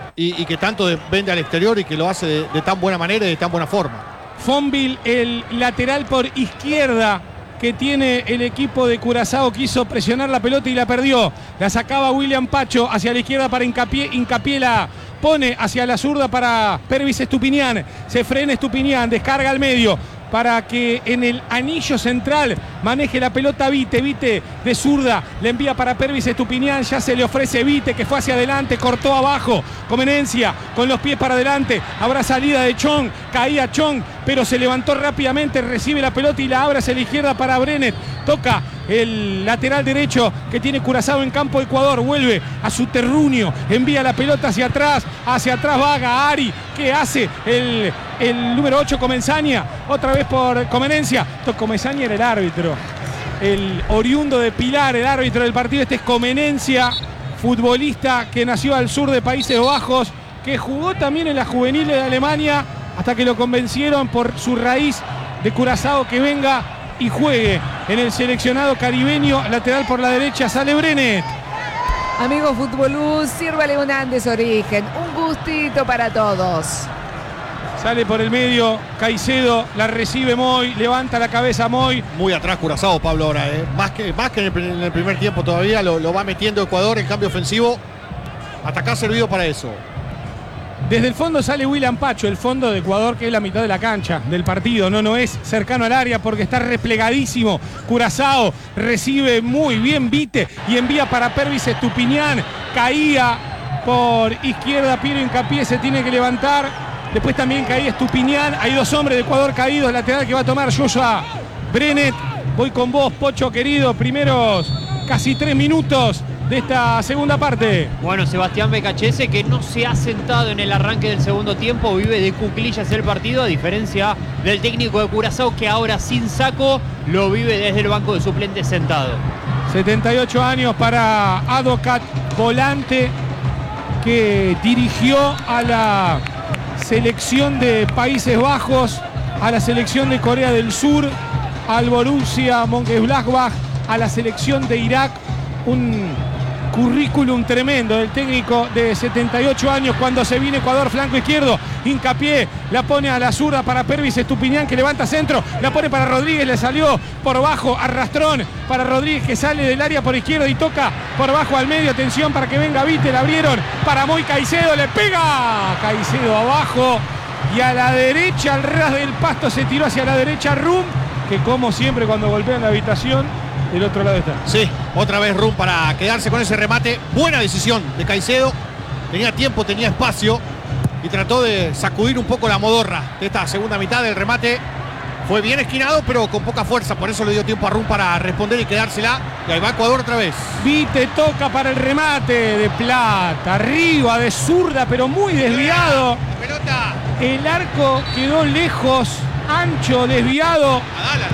y que tanto vende al exterior y que lo hace de tan buena manera y de tan buena forma. Fonville, el lateral por izquierda que tiene el equipo de Curazao, quiso presionar la pelota y la perdió. La sacaba William Pacho hacia la izquierda para Hincapié, la pone hacia la zurda para Pervis Estupiñán. Se frena Estupiñán, descarga al medio para que en el anillo central maneje la pelota Vite de zurda, le envía para Pervis Estupiñán, ya se le ofrece Vite, que fue hacia adelante, cortó abajo, Comenencia con los pies para adelante, habrá salida de Chong, caía Chong, pero se levantó rápidamente, recibe la pelota y la abre hacia la izquierda para Brenet, toca el lateral derecho que tiene Curazao en campo de Ecuador, vuelve a su terruño, envía la pelota hacia atrás Vaga, Ari, que hace el número 8 Comenzaña, otra vez por Comenencia. Comenzaña era el árbitro, el oriundo de Pilar, el árbitro del partido. Este es Comenencia, futbolista que nació al sur de Países Bajos, que jugó también en la juvenil de Alemania, hasta que lo convencieron por su raíz de Curazao que venga y juegue en el seleccionado caribeño. Lateral por la derecha, sale Brenet. Amigo Futboluz, sírvale un Andes Origen, un gustito para todos. Sale por el medio, Caicedo, la recibe Moy, levanta la cabeza Moy. Muy atrás Curazao, Pablo, ahora, más que en el primer tiempo todavía, lo va metiendo Ecuador en cambio ofensivo. Hasta acá ha servido para eso. Desde el fondo sale William Pacho, el fondo de Ecuador, que es la mitad de la cancha del partido. No es cercano al área porque está replegadísimo. Curazao recibe muy bien Vite y envía para Pervis Estupiñán. Caía por izquierda, Piero Hincapié se tiene que levantar. Después también caía Estupiñán. Hay dos hombres de Ecuador caídos. Lateral que va a tomar Joshua Brenet. Voy con vos, Pocho querido. Primeros casi 3 minutos de esta segunda parte. Bueno, Sebastián Becachese, que no se ha sentado en el arranque del segundo tiempo, vive de cuclillas el partido, a diferencia del técnico de Curazao, que ahora sin saco lo vive desde el banco de suplentes sentado. 78 años para Adokat, volante que dirigió a la selección de Países Bajos, a la selección de Corea del Sur, al Borussia Mönchengladbach, a la selección de Irak. Un currículum tremendo del técnico de 78 años. Cuando se viene Ecuador, flanco izquierdo, Hincapié la pone a la zurda para Pervis Estupiñán, que levanta centro, la pone para Rodríguez, le salió por bajo, arrastrón para Rodríguez, que sale del área por izquierda y toca por bajo al medio. Atención para que venga Vite, la abrieron para Moy, Caicedo, le pega Caicedo abajo y a la derecha, al ras del pasto, se tiró hacia la derecha Rum, que como siempre cuando golpean la habitación, del otro lado está. Sí, otra vez Rum para quedarse con ese remate. Buena decisión de Caicedo. Tenía tiempo, tenía espacio y trató de sacudir un poco la modorra de esta segunda mitad del remate. Fue bien esquinado, pero con poca fuerza. Por eso le dio tiempo a Rum para responder y quedársela. Y ahí va Ecuador otra vez. Vite toca para el remate de Plata. Arriba, de zurda, pero muy desviado. La pelota. El arco quedó lejos, ancho, desviado.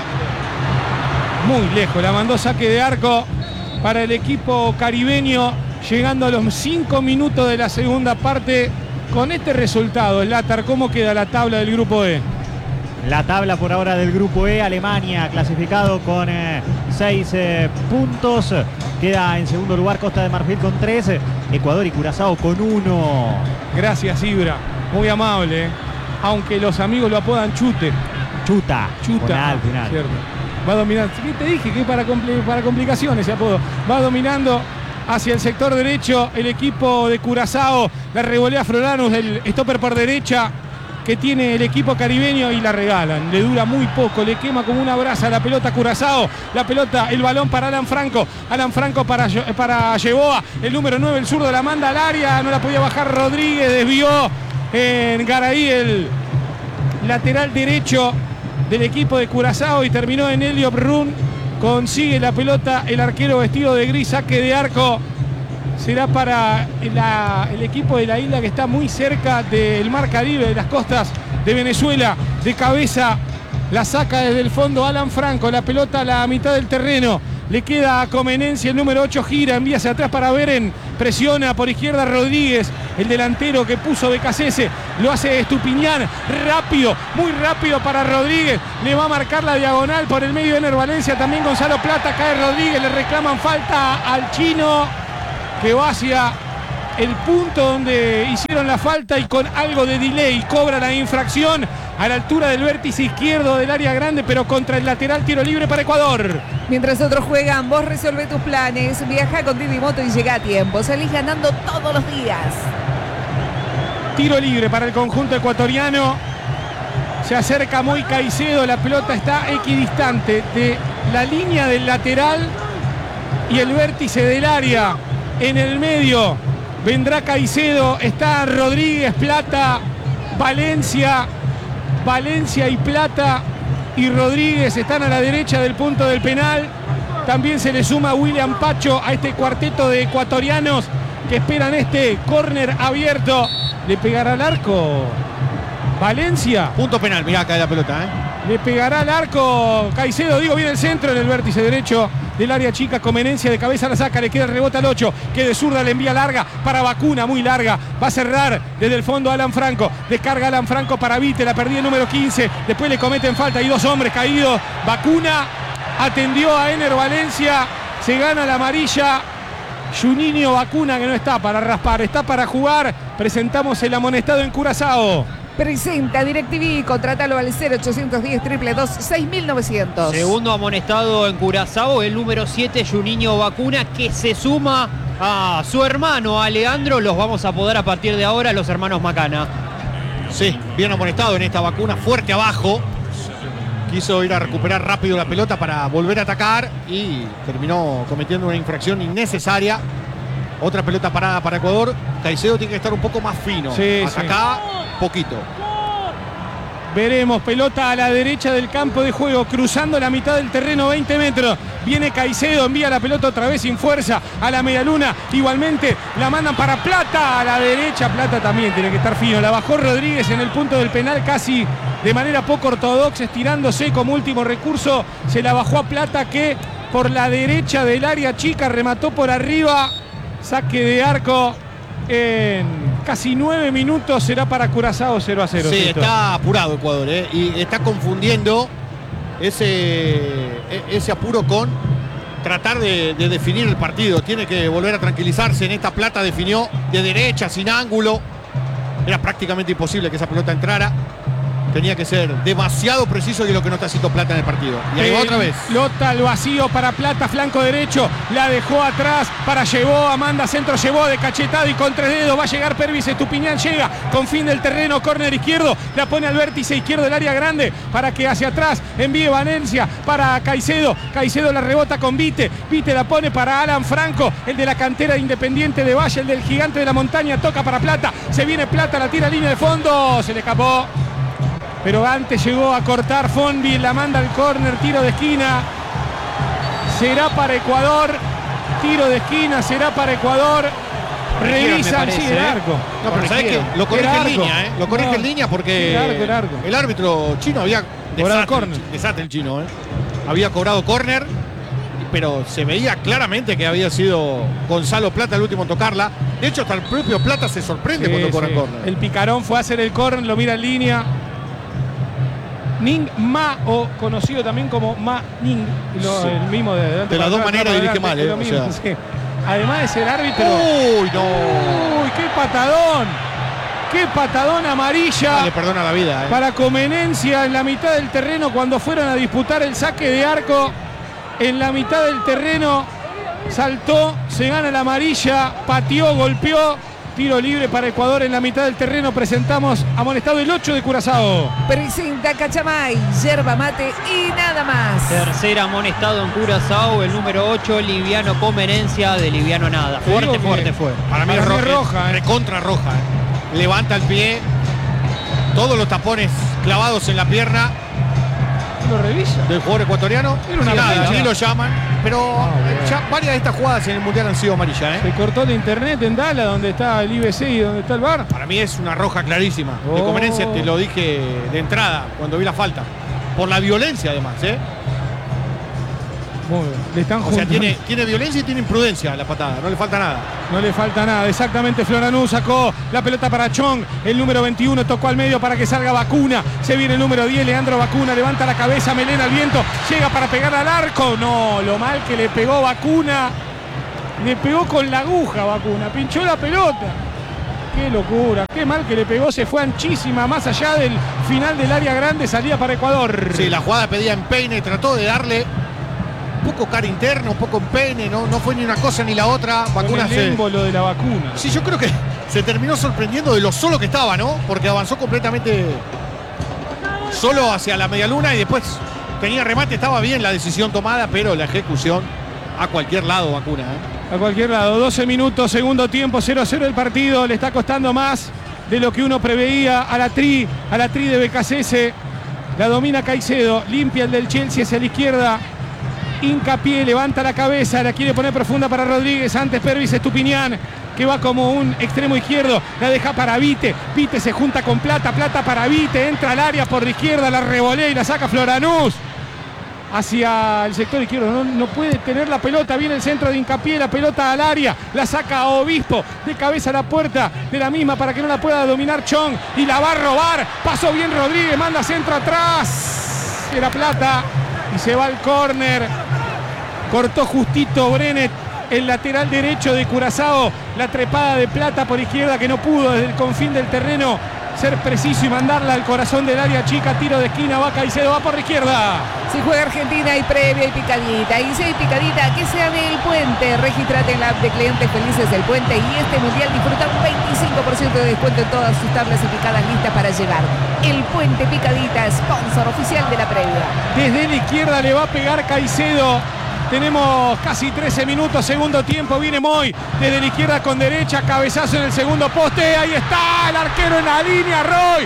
Muy lejos, la mandó saque de arco para el equipo caribeño, llegando a los 5 minutos de la segunda parte. Con este resultado, Látar, ¿cómo queda la tabla del grupo E? La tabla por ahora del grupo E, Alemania clasificado con 6 puntos. Queda en segundo lugar Costa de Marfil con 3, Ecuador y Curazao con 1. Gracias, Ibra, muy amable, aunque los amigos lo apodan Chute. Chuta. Con A al final. Cierto. Va dominando, ¿qué te dije? Que para complicaciones ese apodo. Va dominando hacia el sector derecho el equipo de Curazao. La revolea Frolanus, el stopper por derecha que tiene el equipo caribeño, y la regalan. Le dura muy poco, le quema como una brasa la pelota a Curazao. La pelota, el balón para Alan Franco. Alan Franco para Yeboah. El número 9, el zurdo, la manda al área. No la podía bajar Rodríguez, desvió en Garay el lateral derecho del equipo de Curazao y terminó en Elliot Run. Consigue la pelota el arquero vestido de gris, saque de arco. Será para el equipo de la isla, que está muy cerca del Mar Caribe, de las costas de Venezuela. De cabeza la saca desde el fondo Alan Franco, la pelota a la mitad del terreno. Le queda a Comenencia, el número 8 gira, envía hacia atrás para Beren, presiona por izquierda Rodríguez, el delantero que puso Becasese, lo hace Estupiñán, rápido, muy rápido para Rodríguez, le va a marcar la diagonal por el medio de Ener Valencia, también Gonzalo Plata, cae Rodríguez, le reclaman falta al chino, que va hacia el punto donde hicieron la falta y con algo de delay cobra la infracción a la altura del vértice izquierdo del área grande, pero contra el lateral. Tiro libre para Ecuador. Mientras otros juegan, vos resolvé tus planes. Viaja con Didi Moto y llega a tiempo. Salís ganando todos los días. Tiro libre para el conjunto ecuatoriano. Se acerca muy Caicedo. La pelota está equidistante de la línea del lateral y el vértice del área. En el medio vendrá Caicedo. Está Rodríguez, Plata, Valencia y Plata y Rodríguez están a la derecha del punto del penal. También se le suma William Pacho a este cuarteto de ecuatorianos que esperan este córner abierto. ¿Le pegará al arco Valencia? Punto penal, mirá, cae la pelota, Le pegará al arco Caicedo, digo bien el centro en el vértice derecho del área chica. Comenencia de cabeza la saca, le queda el rebote al 8, que de zurda le envía larga para Vacuna, muy larga, va a cerrar desde el fondo Alan Franco, descarga Alan Franco para Vite, la perdí el número 15, después le cometen falta, hay dos hombres caídos, Vacuna atendió a Ener Valencia, se gana la amarilla. Juninho Vacuna, que no está para raspar, está para jugar. Presentamos el amonestado en Curazao. Presenta DirecTV, contrátalo al 0810 222 6900. Segundo amonestado en Curazao, el número 7, Juninho Vacuna, que se suma a su hermano, a Leandro. Los vamos a apodar a partir de ahora los hermanos Macana. Sí, bien amonestado en esta Vacuna, fuerte abajo. Quiso ir a recuperar rápido la pelota para volver a atacar y terminó cometiendo una infracción innecesaria. Otra pelota parada para Ecuador. Caicedo tiene que estar un poco más fino. Sí, hasta acá, poquito. Veremos, pelota a la derecha del campo de juego, cruzando la mitad del terreno, 20 metros. Viene Caicedo, envía la pelota otra vez sin fuerza a la medialuna. Igualmente la mandan para Plata a la derecha. Plata también tiene que estar fino. La bajó Rodríguez en el punto del penal, casi de manera poco ortodoxa, estirándose como último recurso. Se la bajó a Plata, que por la derecha del área chica remató por arriba. Saque de arco en casi 9 minutos. Será para Curazao 0-0. Sí, ¿cierto? está apurado Ecuador, y está confundiendo ese apuro con tratar de definir el partido. Tiene que volver a tranquilizarse. En esta Plata definió de derecha, sin ángulo. Era prácticamente imposible que esa pelota entrara. Tenía que ser demasiado preciso, y lo que no está haciendo Plata en el partido. Y ahí va otra vez. Pelota al vacío para Plata, flanco derecho. La dejó atrás para Llevó. Amanda centro, Llevó de cachetado y con 3 dedos. Va a llegar Pervis Estupiñán. Llega con fin del terreno. Córner izquierdo. La pone al vértice izquierdo del área grande para que hacia atrás envíe Valencia para Caicedo. Caicedo la rebota con Vite. Vite la pone para Alan Franco, el de la cantera de Independiente de Valle, el del Gigante de la Montaña. Toca para Plata. Se viene Plata, la tira a línea de fondo. Se le escapó. Pero antes llegó a cortar Fonvi, la manda al córner, tiro de esquina. Será para Ecuador. Tiro de esquina, será para Ecuador. Revisan, sí, el arco. No, pero ¿sabés qué? Lo corrige en línea, Lo corrige en línea porque Era arco. el árbitro chino había desate el chino, Había cobrado córner, pero se veía claramente que había sido Gonzalo Plata el último en tocarla. De hecho, hasta el propio Plata se sorprende cuando cobran córner. El picarón fue a hacer el córner, lo mira en línea. Ning Ma, o conocido también como Ma Ning, el mismo de las dos maneras dirige mal, sí. Además de ser árbitro. ¡Uy, no! ¡Uy, qué patadón! ¡Qué patadón amarilla! Le perdona la vida, Para Comenencia en la mitad del terreno cuando fueron a disputar el saque de arco. En la mitad del terreno saltó, se gana la amarilla, pateó, golpeó. Tiro libre para Ecuador en la mitad del terreno. Presentamos amonestado el 8 de Curazao. Presenta Cachamay, yerba mate y nada más. Tercer amonestado en Curazao, el número 8, Liviano Comenencia, de Liviano nada. Fuerte fue. Para mí es roja, recontra roja. Levanta el pie, todos los tapones clavados en la pierna. ¿Lo revisa? Del jugador ecuatoriano. Era una amarilla. Ni lo llaman. Pero ya varias de estas jugadas en el Mundial han sido amarillas, Se cortó el internet en Dallas, donde está el IBC y donde está el VAR. Para mí es una roja clarísima. De Comenencia, te lo dije de entrada cuando vi la falta. Por la violencia además, Muy bien. Le están O sea, juntando. tiene violencia y tiene imprudencia la patada. No le falta nada. No le falta nada, exactamente. Floranú sacó la pelota para Chong, el número 21 tocó al medio para que salga Vacuna. Se viene el número 10, Leandro Vacuna, levanta la cabeza, melena al viento, llega para pegar al arco. No, lo mal que le pegó Vacuna. Le pegó con la aguja Vacuna, pinchó la pelota. Qué locura, qué mal que le pegó, se fue anchísima, más allá del final del área grande, salía para Ecuador. Sí, la jugada pedía empeine, trató de darle un poco cara interna, un poco empeine, no fue ni una cosa ni la otra. Vacuna con el émbolo de la Vacuna. Sí, yo creo que se terminó sorprendiendo de lo solo que estaba, ¿no? Porque avanzó completamente solo hacia la medialuna y después tenía remate, estaba bien la decisión tomada, pero la ejecución a cualquier lado, Vacuna, ¿eh? A cualquier lado, 12 minutos, segundo tiempo, 0-0 el partido, le está costando más de lo que uno preveía a la tri de BKCS, la domina Caicedo, limpia el del Chelsea hacia la izquierda, hincapié, levanta la cabeza, la quiere poner profunda para Rodríguez, antes Pervis Estupiñán, que va como un extremo izquierdo, la deja para Vite, Vite se junta con Plata, Plata para Vite, entra al área por la izquierda, la revolea y la saca Floranús. Hacia el sector izquierdo, no puede tener la pelota, viene el centro de hincapié, la pelota al área, la saca a Obispo, de cabeza a la puerta de la misma para que no la pueda dominar Chong y la va a robar, pasó bien Rodríguez, manda centro atrás, era Plata y se va al córner, cortó justito Brenet, el lateral derecho de Curazao, la trepada de Plata por izquierda que no pudo desde el confín del terreno ser preciso y mandarla al corazón del área chica, tiro de esquina, va Caicedo, va por la izquierda. Si juega Argentina hay previa y picadita. Y si hay picadita, que sea del Puente. Regístrate en la app de Clientes Felices del Puente y este mundial disfruta un 25% de descuento en todas sus tablas y picadas listas para llevar. El Puente Picadita, sponsor oficial de la previa. Desde la izquierda le va a pegar Caicedo. Tenemos casi 13 minutos, segundo tiempo, viene Moy desde la izquierda con derecha, cabezazo en el segundo poste, ahí está el arquero en la línea,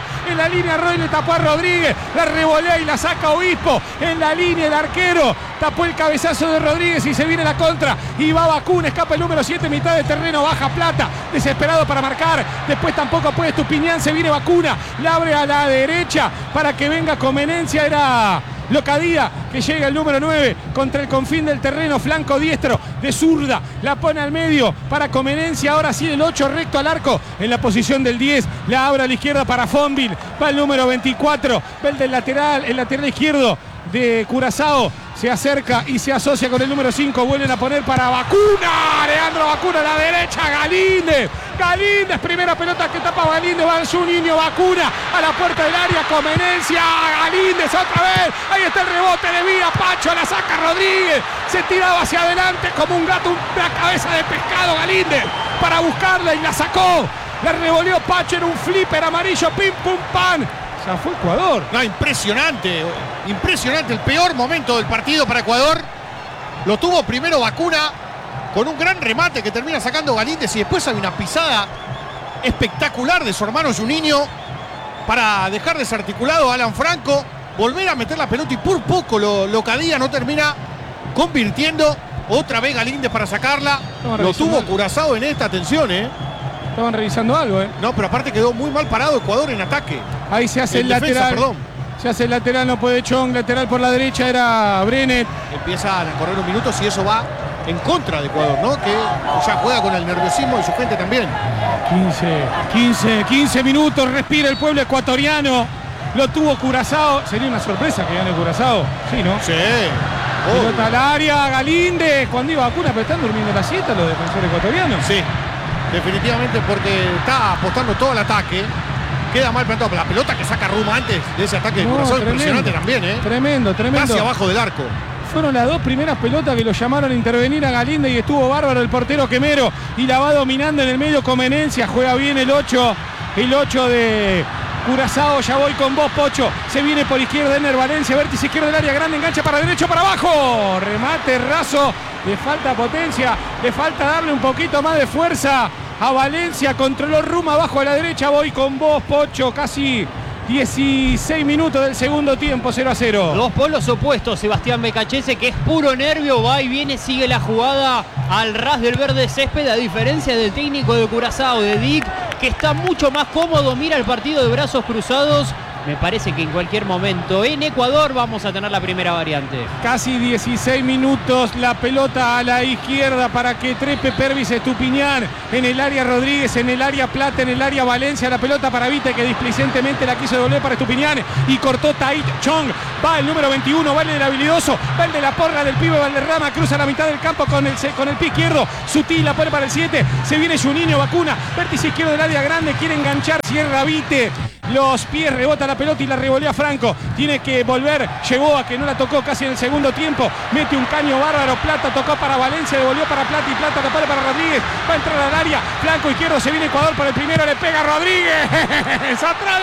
Roy le tapó a Rodríguez, la revolea y la saca Obispo, en la línea el arquero, tapó el cabezazo de Rodríguez y se viene la contra, y va Vacuna, escapa el número 7, mitad de terreno, baja Plata, desesperado para marcar, después tampoco puede Estupiñán, se viene Vacuna, la abre a la derecha para que venga Comenencia, era Locadía, que llega el número 9 contra el confín del terreno, flanco diestro de zurda, la pone al medio para Comenencia, ahora sí el 8 recto al arco en la posición del 10, la abre a la izquierda para Fonville, va el número 24, va el lateral izquierdo de Curazao, se acerca y se asocia con el número 5, vuelven a poner para Vacuna, Leandro Vacuna a la derecha, Galíndez, primera pelota que tapa Galíndez, va su niño Vacuna a la puerta del área, Comenencia, Galíndez otra vez, ahí está el rebote de Vía, Pacho la saca Rodríguez, se tiraba hacia adelante como un gato, una cabeza de pescado Galíndez para buscarla y la sacó, la revolvió Pacho en un flipper amarillo, pim pum pan. Ya fue Ecuador. No, impresionante, el peor momento del partido para Ecuador. Lo tuvo primero Vacuna con un gran remate que termina sacando Galíndez y después hay una pisada espectacular de su hermano Juninho para dejar desarticulado a Alan Franco, volver a meter la pelota y por poco Locadía no termina convirtiendo. Otra vez Galíndez para sacarla. Lo tuvo Curazao en esta atención, Estaban revisando algo, No, pero aparte quedó muy mal parado Ecuador en ataque. Ahí se hace el defensa, lateral. perdón. Se hace el lateral, no puede Chong. Lateral por la derecha era Brenet. Empiezan a correr un minuto y eso va en contra de Ecuador, ¿no? Que ya juega con el nerviosismo y su gente también. 15 minutos, respira el pueblo ecuatoriano. Lo tuvo Curazao. Sería una sorpresa que gane Curazao. Sí, ¿no? Sí. Pelota al área, Galíndez. Cuando iba Vacuna, pero están durmiendo la siesta los defensores ecuatorianos. Sí. Definitivamente porque está apostando todo el ataque. Queda mal plantado. La pelota que saca Ruma antes de ese ataque de Curazao, impresionante también, Tremendo. Casi abajo del arco. Fueron las dos primeras pelotas que lo llamaron a intervenir a Galíndez y estuvo bárbaro el portero Quemero y la va dominando en el medio Comenencia. Juega bien el 8 de Curazao. Ya voy con vos, Pocho. Se viene por izquierda Ener Valencia, vértice izquierdo del área grande, engancha para derecho, para abajo. Remate raso. Le falta potencia, le falta darle un poquito más de fuerza a Valencia. Controló Ruma abajo a la derecha. Voy con vos, Pocho. Casi 16 minutos del segundo tiempo, 0-0. Dos polos opuestos, Sebastián Becachese, que es puro nervio, va y viene, sigue la jugada al ras del verde césped, a diferencia del técnico de Curazao, de Dick, que está mucho más cómodo, mira el partido de brazos cruzados. Me parece que en cualquier momento en Ecuador vamos a tener la primera variante. Casi 16 minutos, la pelota a la izquierda para que trepe Pervis Estupiñán. En el área Rodríguez, en el área Plata, en el área Valencia. La pelota para Vite, que displicentemente la quiso devolver para Estupiñán. Y cortó Tait Chong. Va el número 21, va el del habilidoso, va el de la porra del pibe Valderrama, cruza la mitad del campo con el pie izquierdo, Sutil la pone para el 7, se viene Juninho, vacuna, vértice izquierdo del área grande, quiere enganchar, cierra Vite, los pies, rebota la pelota y la revolea Franco, tiene que volver, llegó a que no la tocó casi en el segundo tiempo, mete un caño bárbaro, Plata tocó para Valencia, devolvió para Plata y Plata la pone para Rodríguez, va a entrar al área, flanco izquierdo, se viene Ecuador por el primero, le pega Rodríguez, atrás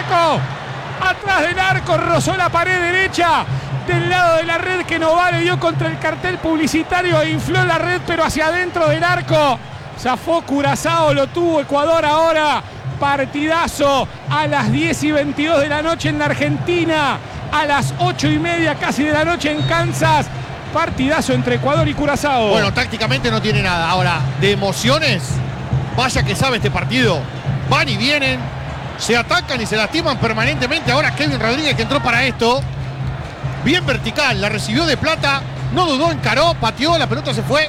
del arco, rozó la pared derecha del lado de la red que no vale, dio contra el cartel publicitario e infló la red pero hacia adentro del arco, zafó Curazao, lo tuvo Ecuador ahora, partidazo a las 10:22 de la noche en la Argentina, a las 8:30 casi de la noche en Kansas, partidazo entre Ecuador y Curazao. Bueno, tácticamente no tiene nada, ahora de emociones, vaya que sabe este partido, van y vienen, se atacan y se lastiman permanentemente. Ahora Kevin Rodríguez, que entró para esto, bien vertical, la recibió de Plata, no dudó, encaró, pateó, la pelota se fue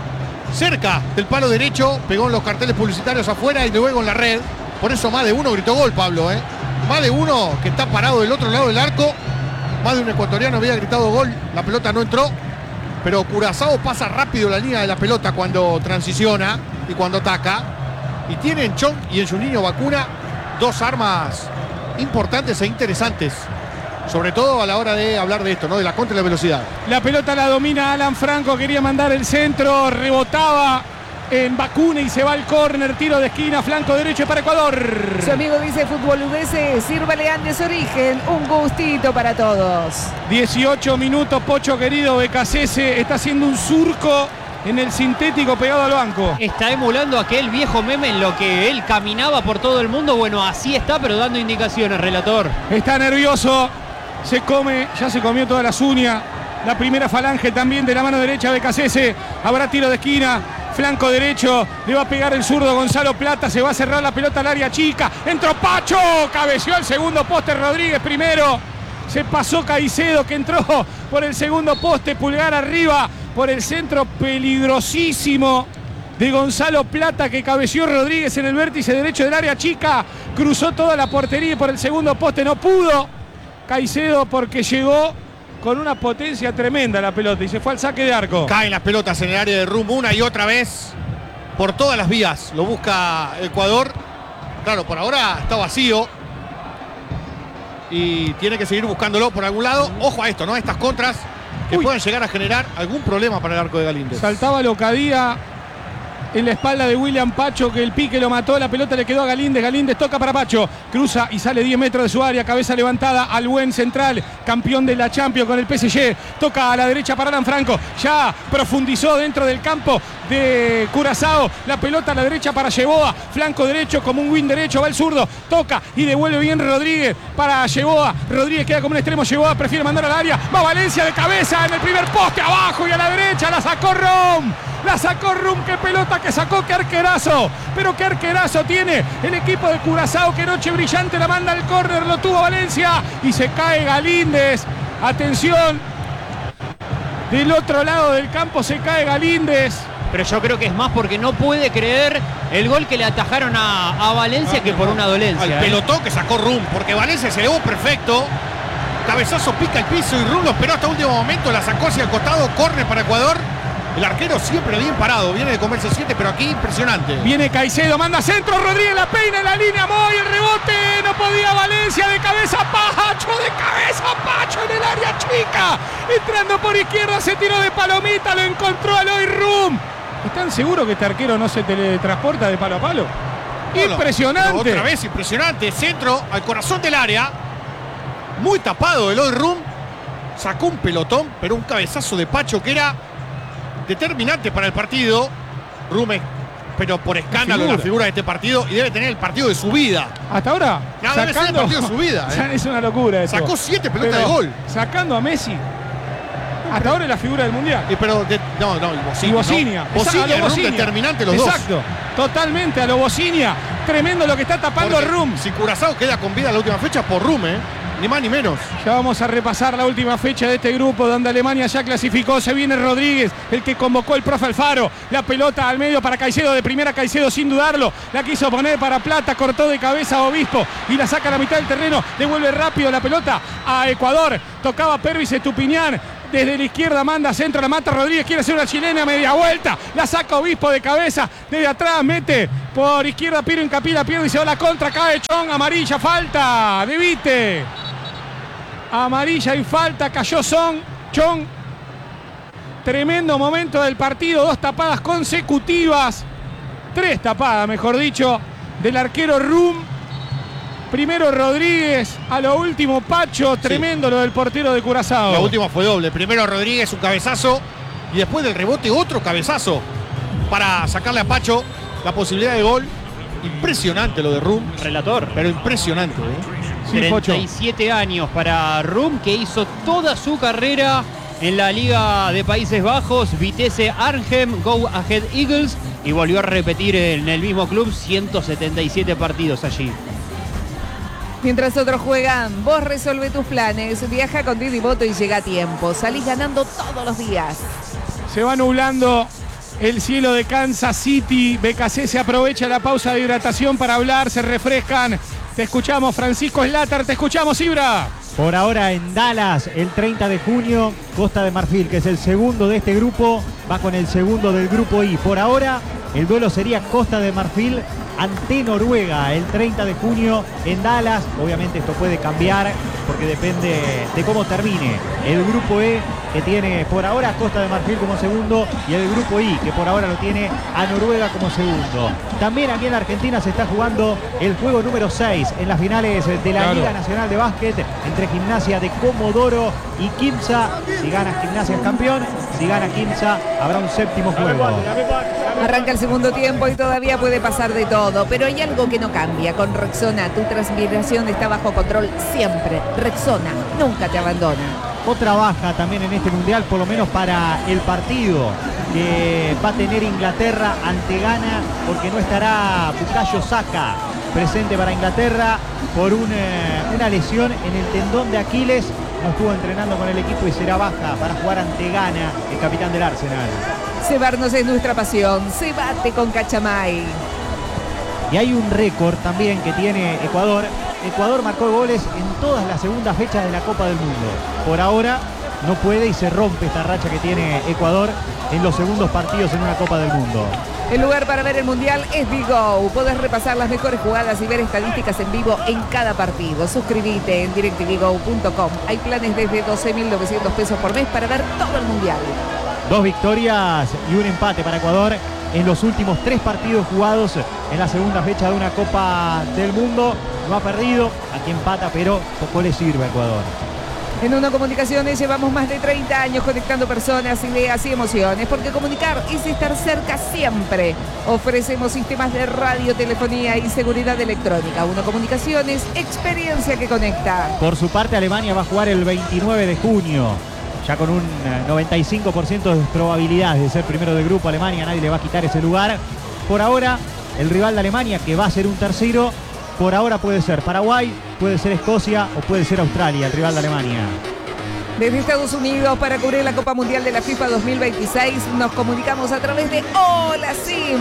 cerca del palo derecho, pegó en los carteles publicitarios afuera y luego en la red. Por eso más de uno gritó gol, Pablo, más de uno que está parado del otro lado del arco, más de un ecuatoriano había gritado gol, la pelota no entró, pero Curazao pasa rápido la línea de la pelota cuando transiciona y cuando ataca, y tiene en Chong y en Juninho Vacuna dos armas importantes e interesantes, sobre todo a la hora de hablar de esto, ¿no? De la contra y la velocidad. La pelota la domina Alan Franco, quería mandar el centro, rebotaba en Vacuna y se va al córner, tiro de esquina, flanco derecho para Ecuador. Su amigo dice Fútbol UDS, sírvale Andes Origen, un gustito para todos. 18 minutos, Pocho querido, Becasese está haciendo un surco en el sintético pegado al banco. Está emulando aquel viejo meme en lo que él caminaba por todo el mundo. Bueno, así está, pero dando indicaciones, relator. Está nervioso, se come, ya se comió todas las uñas. La primera falange también de la mano derecha de Becasese. Habrá tiro de esquina, flanco derecho, le va a pegar el zurdo Gonzalo Plata, se va a cerrar la pelota al área chica. Entró Pacho, cabeció el segundo poste Rodríguez primero. Se pasó Caicedo que entró por el segundo poste, pulgar arriba. Por el centro peligrosísimo de Gonzalo Plata que cabeció Rodríguez en el vértice derecho del área chica. Cruzó toda la portería y por el segundo poste no pudo. Caicedo porque llegó con una potencia tremenda la pelota y se fue al saque de arco. Caen las pelotas en el área de Rum una y otra vez por todas las vías. Lo busca Ecuador. Claro, por ahora está vacío y tiene que seguir buscándolo por algún lado. Ojo a esto, ¿no? Estas contras que pueden llegar a generar algún problema para el arco de Galíndez. Saltaba Locadía en la espalda de William Pacho, que el pique lo mató, la pelota le quedó a Galíndez, Galíndez toca para Pacho, cruza y sale 10 metros de su área, cabeza levantada al buen central, campeón de la Champions con el PSG, toca a la derecha para Alan Franco, ya profundizó dentro del campo de Curazao, la pelota a la derecha para Yeboa, flanco derecho como un win derecho, va el zurdo, toca y devuelve bien Rodríguez para Yeboa, Rodríguez queda como un extremo, Yeboa prefiere mandar al área, va Valencia de cabeza en el primer poste, abajo y a la derecha, la sacó Rom. La sacó Rum, qué pelota que sacó, qué arquerazo. Pero qué arquerazo tiene el equipo de Curazao, qué noche brillante, la manda al córner, lo tuvo Valencia y se cae Galíndez. Atención, del otro lado del campo se cae Galíndez. Pero yo creo que es más porque no puede creer el gol que le atajaron a Valencia que por una dolencia. Al pelotón que sacó Rum, porque Valencia se elevó perfecto. Cabezazo pica el piso y Rum lo esperó hasta último momento, la sacó hacia el costado, córner para Ecuador. El arquero siempre bien parado, viene de comerse 7, pero aquí impresionante. Viene Caicedo, manda centro, Rodríguez la peina en la línea, Moy, el rebote, no podía Valencia, de cabeza Pacho en el área chica. Entrando por izquierda, se tiró de palomita, lo encontró Aloy Rum. ¿Están seguros que este arquero no se teletransporta de palo a palo? Bueno, impresionante. Otra vez impresionante, centro al corazón del área. Muy tapado el Aloy Rum. Sacó un pelotón, pero un cabezazo de Pacho que era determinante para el partido. Rume, pero por escándalo la figura de este partido y debe tener el partido de su vida. Hasta ahora, no, debe ser el partido de su vida. Es una locura eso. Sacó 7 pelotas de gol. Sacando a Messi. Hasta ahora es la figura del mundial. Y Bocinia. Determinante los dos. Exacto. Totalmente a lo Bocinia. Tremendo lo que está tapando porque Rum. Si Curazao queda con vida en la última fecha por Rum, ni más ni menos. Ya vamos a repasar la última fecha de este grupo donde Alemania ya clasificó. Se viene Rodríguez, el que convocó el profe Alfaro. La pelota al medio para Caicedo, de primera Caicedo sin dudarlo. La quiso poner para Plata, cortó de cabeza a Obispo y la saca a la mitad del terreno. Devuelve rápido la pelota a Ecuador. Tocaba Pervis Estupiñán. Desde la izquierda manda centro, la mata Rodríguez, quiere hacer una chilena, media vuelta, la saca Obispo de cabeza, desde atrás mete por izquierda Piero Hincapié, la pierde y se va a la contra, cae Chong, amarilla, falta, de Vite. Amarilla y falta, cayó Chong. Tremendo momento del partido, 2 tapadas consecutivas, 3 tapadas, mejor dicho, del arquero Rum. Primero Rodríguez, a lo último Pacho, tremendo lo del portero de Curazao. La última fue doble, primero Rodríguez un cabezazo y después del rebote otro cabezazo para sacarle a Pacho la posibilidad de gol. Impresionante lo de Rum. Relator. Pero impresionante, ¿eh? Sí, 37 años para Rum, que hizo toda su carrera en la Liga de Países Bajos, Vitesse Arnhem, Go Ahead Eagles, y volvió a repetir en el mismo club 177 partidos allí. Mientras otros juegan, vos resolve tus planes, viaja con Didi Moto y llega a tiempo. Salís ganando todos los días. Se va nublando el cielo de Kansas City. BKC se aprovecha la pausa de hidratación para hablar, se refrescan. Te escuchamos, Francisco Slater, te escuchamos, Ibra. Por ahora en Dallas, el 30 de junio, Costa de Marfil, que es el segundo de este grupo, va con el segundo del grupo I. Por ahora, el duelo sería Costa de Marfil ante Noruega, el 30 de junio en Dallas. Obviamente esto puede cambiar porque depende de cómo termine el grupo E, que tiene por ahora a Costa de Marfil como segundo, y el grupo I, que por ahora lo tiene a Noruega como segundo. También aquí en la Argentina se está jugando el juego número 6 en las finales de la Liga Nacional de Básquet entre Gimnasia de Comodoro y Quimsa. Si gana Gimnasia es campeón, si gana Quimsa habrá un séptimo juego. Arranca el segundo tiempo y todavía puede pasar de todo, pero hay algo que no cambia. Con Rexona, tu transpiración está bajo control siempre. Rexona nunca te abandona. Otra baja también en este mundial, por lo menos para el partido que va a tener Inglaterra ante Ghana, porque no estará Bukayo Saka presente para Inglaterra por una lesión en el tendón de Aquiles. No estuvo entrenando con el equipo y será baja para jugar ante Ghana, el capitán del Arsenal. Cebarnos es nuestra pasión. Cebate con Cachamay. Y hay un récord también que tiene Ecuador. Ecuador marcó goles en todas las segundas fechas de la Copa del Mundo. Por ahora no puede y se rompe esta racha que tiene Ecuador en los segundos partidos en una Copa del Mundo. El lugar para ver el Mundial es Bigo. Podés repasar las mejores jugadas y ver estadísticas en vivo en cada partido. Suscríbete en directvigo.com. Hay planes desde 12.900 pesos por mes para ver todo el Mundial. 2 victorias y un empate para Ecuador en los últimos 3 partidos jugados en la segunda fecha de una Copa del Mundo. No ha perdido, aquí empata, pero poco le sirve a Ecuador. En Uno Comunicaciones llevamos más de 30 años conectando personas, ideas y emociones, porque comunicar es estar cerca siempre. Ofrecemos sistemas de radio, telefonía y seguridad electrónica. Uno Comunicaciones, experiencia que conecta. Por su parte, Alemania va a jugar el 29 de junio. Ya con un 95% de probabilidades de ser primero del grupo. Alemania, nadie le va a quitar ese lugar. Por ahora, el rival de Alemania, que va a ser un tercero, por ahora puede ser Paraguay, puede ser Escocia o puede ser Australia, el rival de Alemania. Desde Estados Unidos, para cubrir la Copa Mundial de la FIFA 2026, nos comunicamos a través de Hola Sim.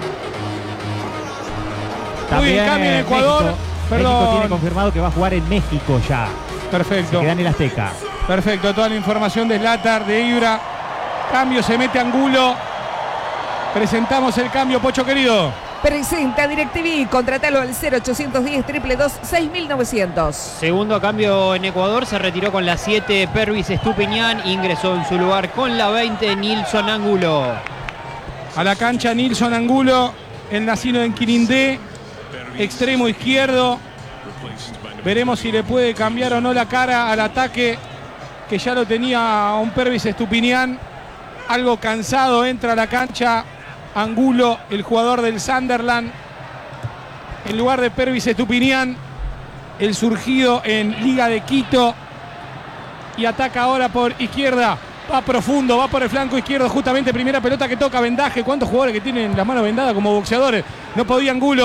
Muy bien, cambio en Ecuador. México tiene confirmado que va a jugar en México ya. Perfecto. Se queda en el Azteca. Perfecto, toda la información de Slater, de Ibra. Cambio, se mete Angulo. Presentamos el cambio, Pocho querido. Presenta DirecTV, contratalo al 0810 222 6900. Segundo cambio en Ecuador, se retiró con la 7 Pervis Estupiñán, ingresó en su lugar con la 20 Nilson Angulo. A la cancha Nilson Angulo, el nacido en Quirindé, extremo izquierdo. Veremos si le puede cambiar o no la cara al ataque, que ya lo tenía un Pervis Estupiñán. Algo cansado, entra a la cancha Angulo, el jugador del Sunderland, en lugar de Pervis Estupiñán, el surgido en Liga de Quito, y ataca ahora por izquierda. Va profundo, va por el flanco izquierdo, justamente primera pelota que toca, vendaje. ¿Cuántos jugadores que tienen las manos vendadas como boxeadores? No podía Angulo,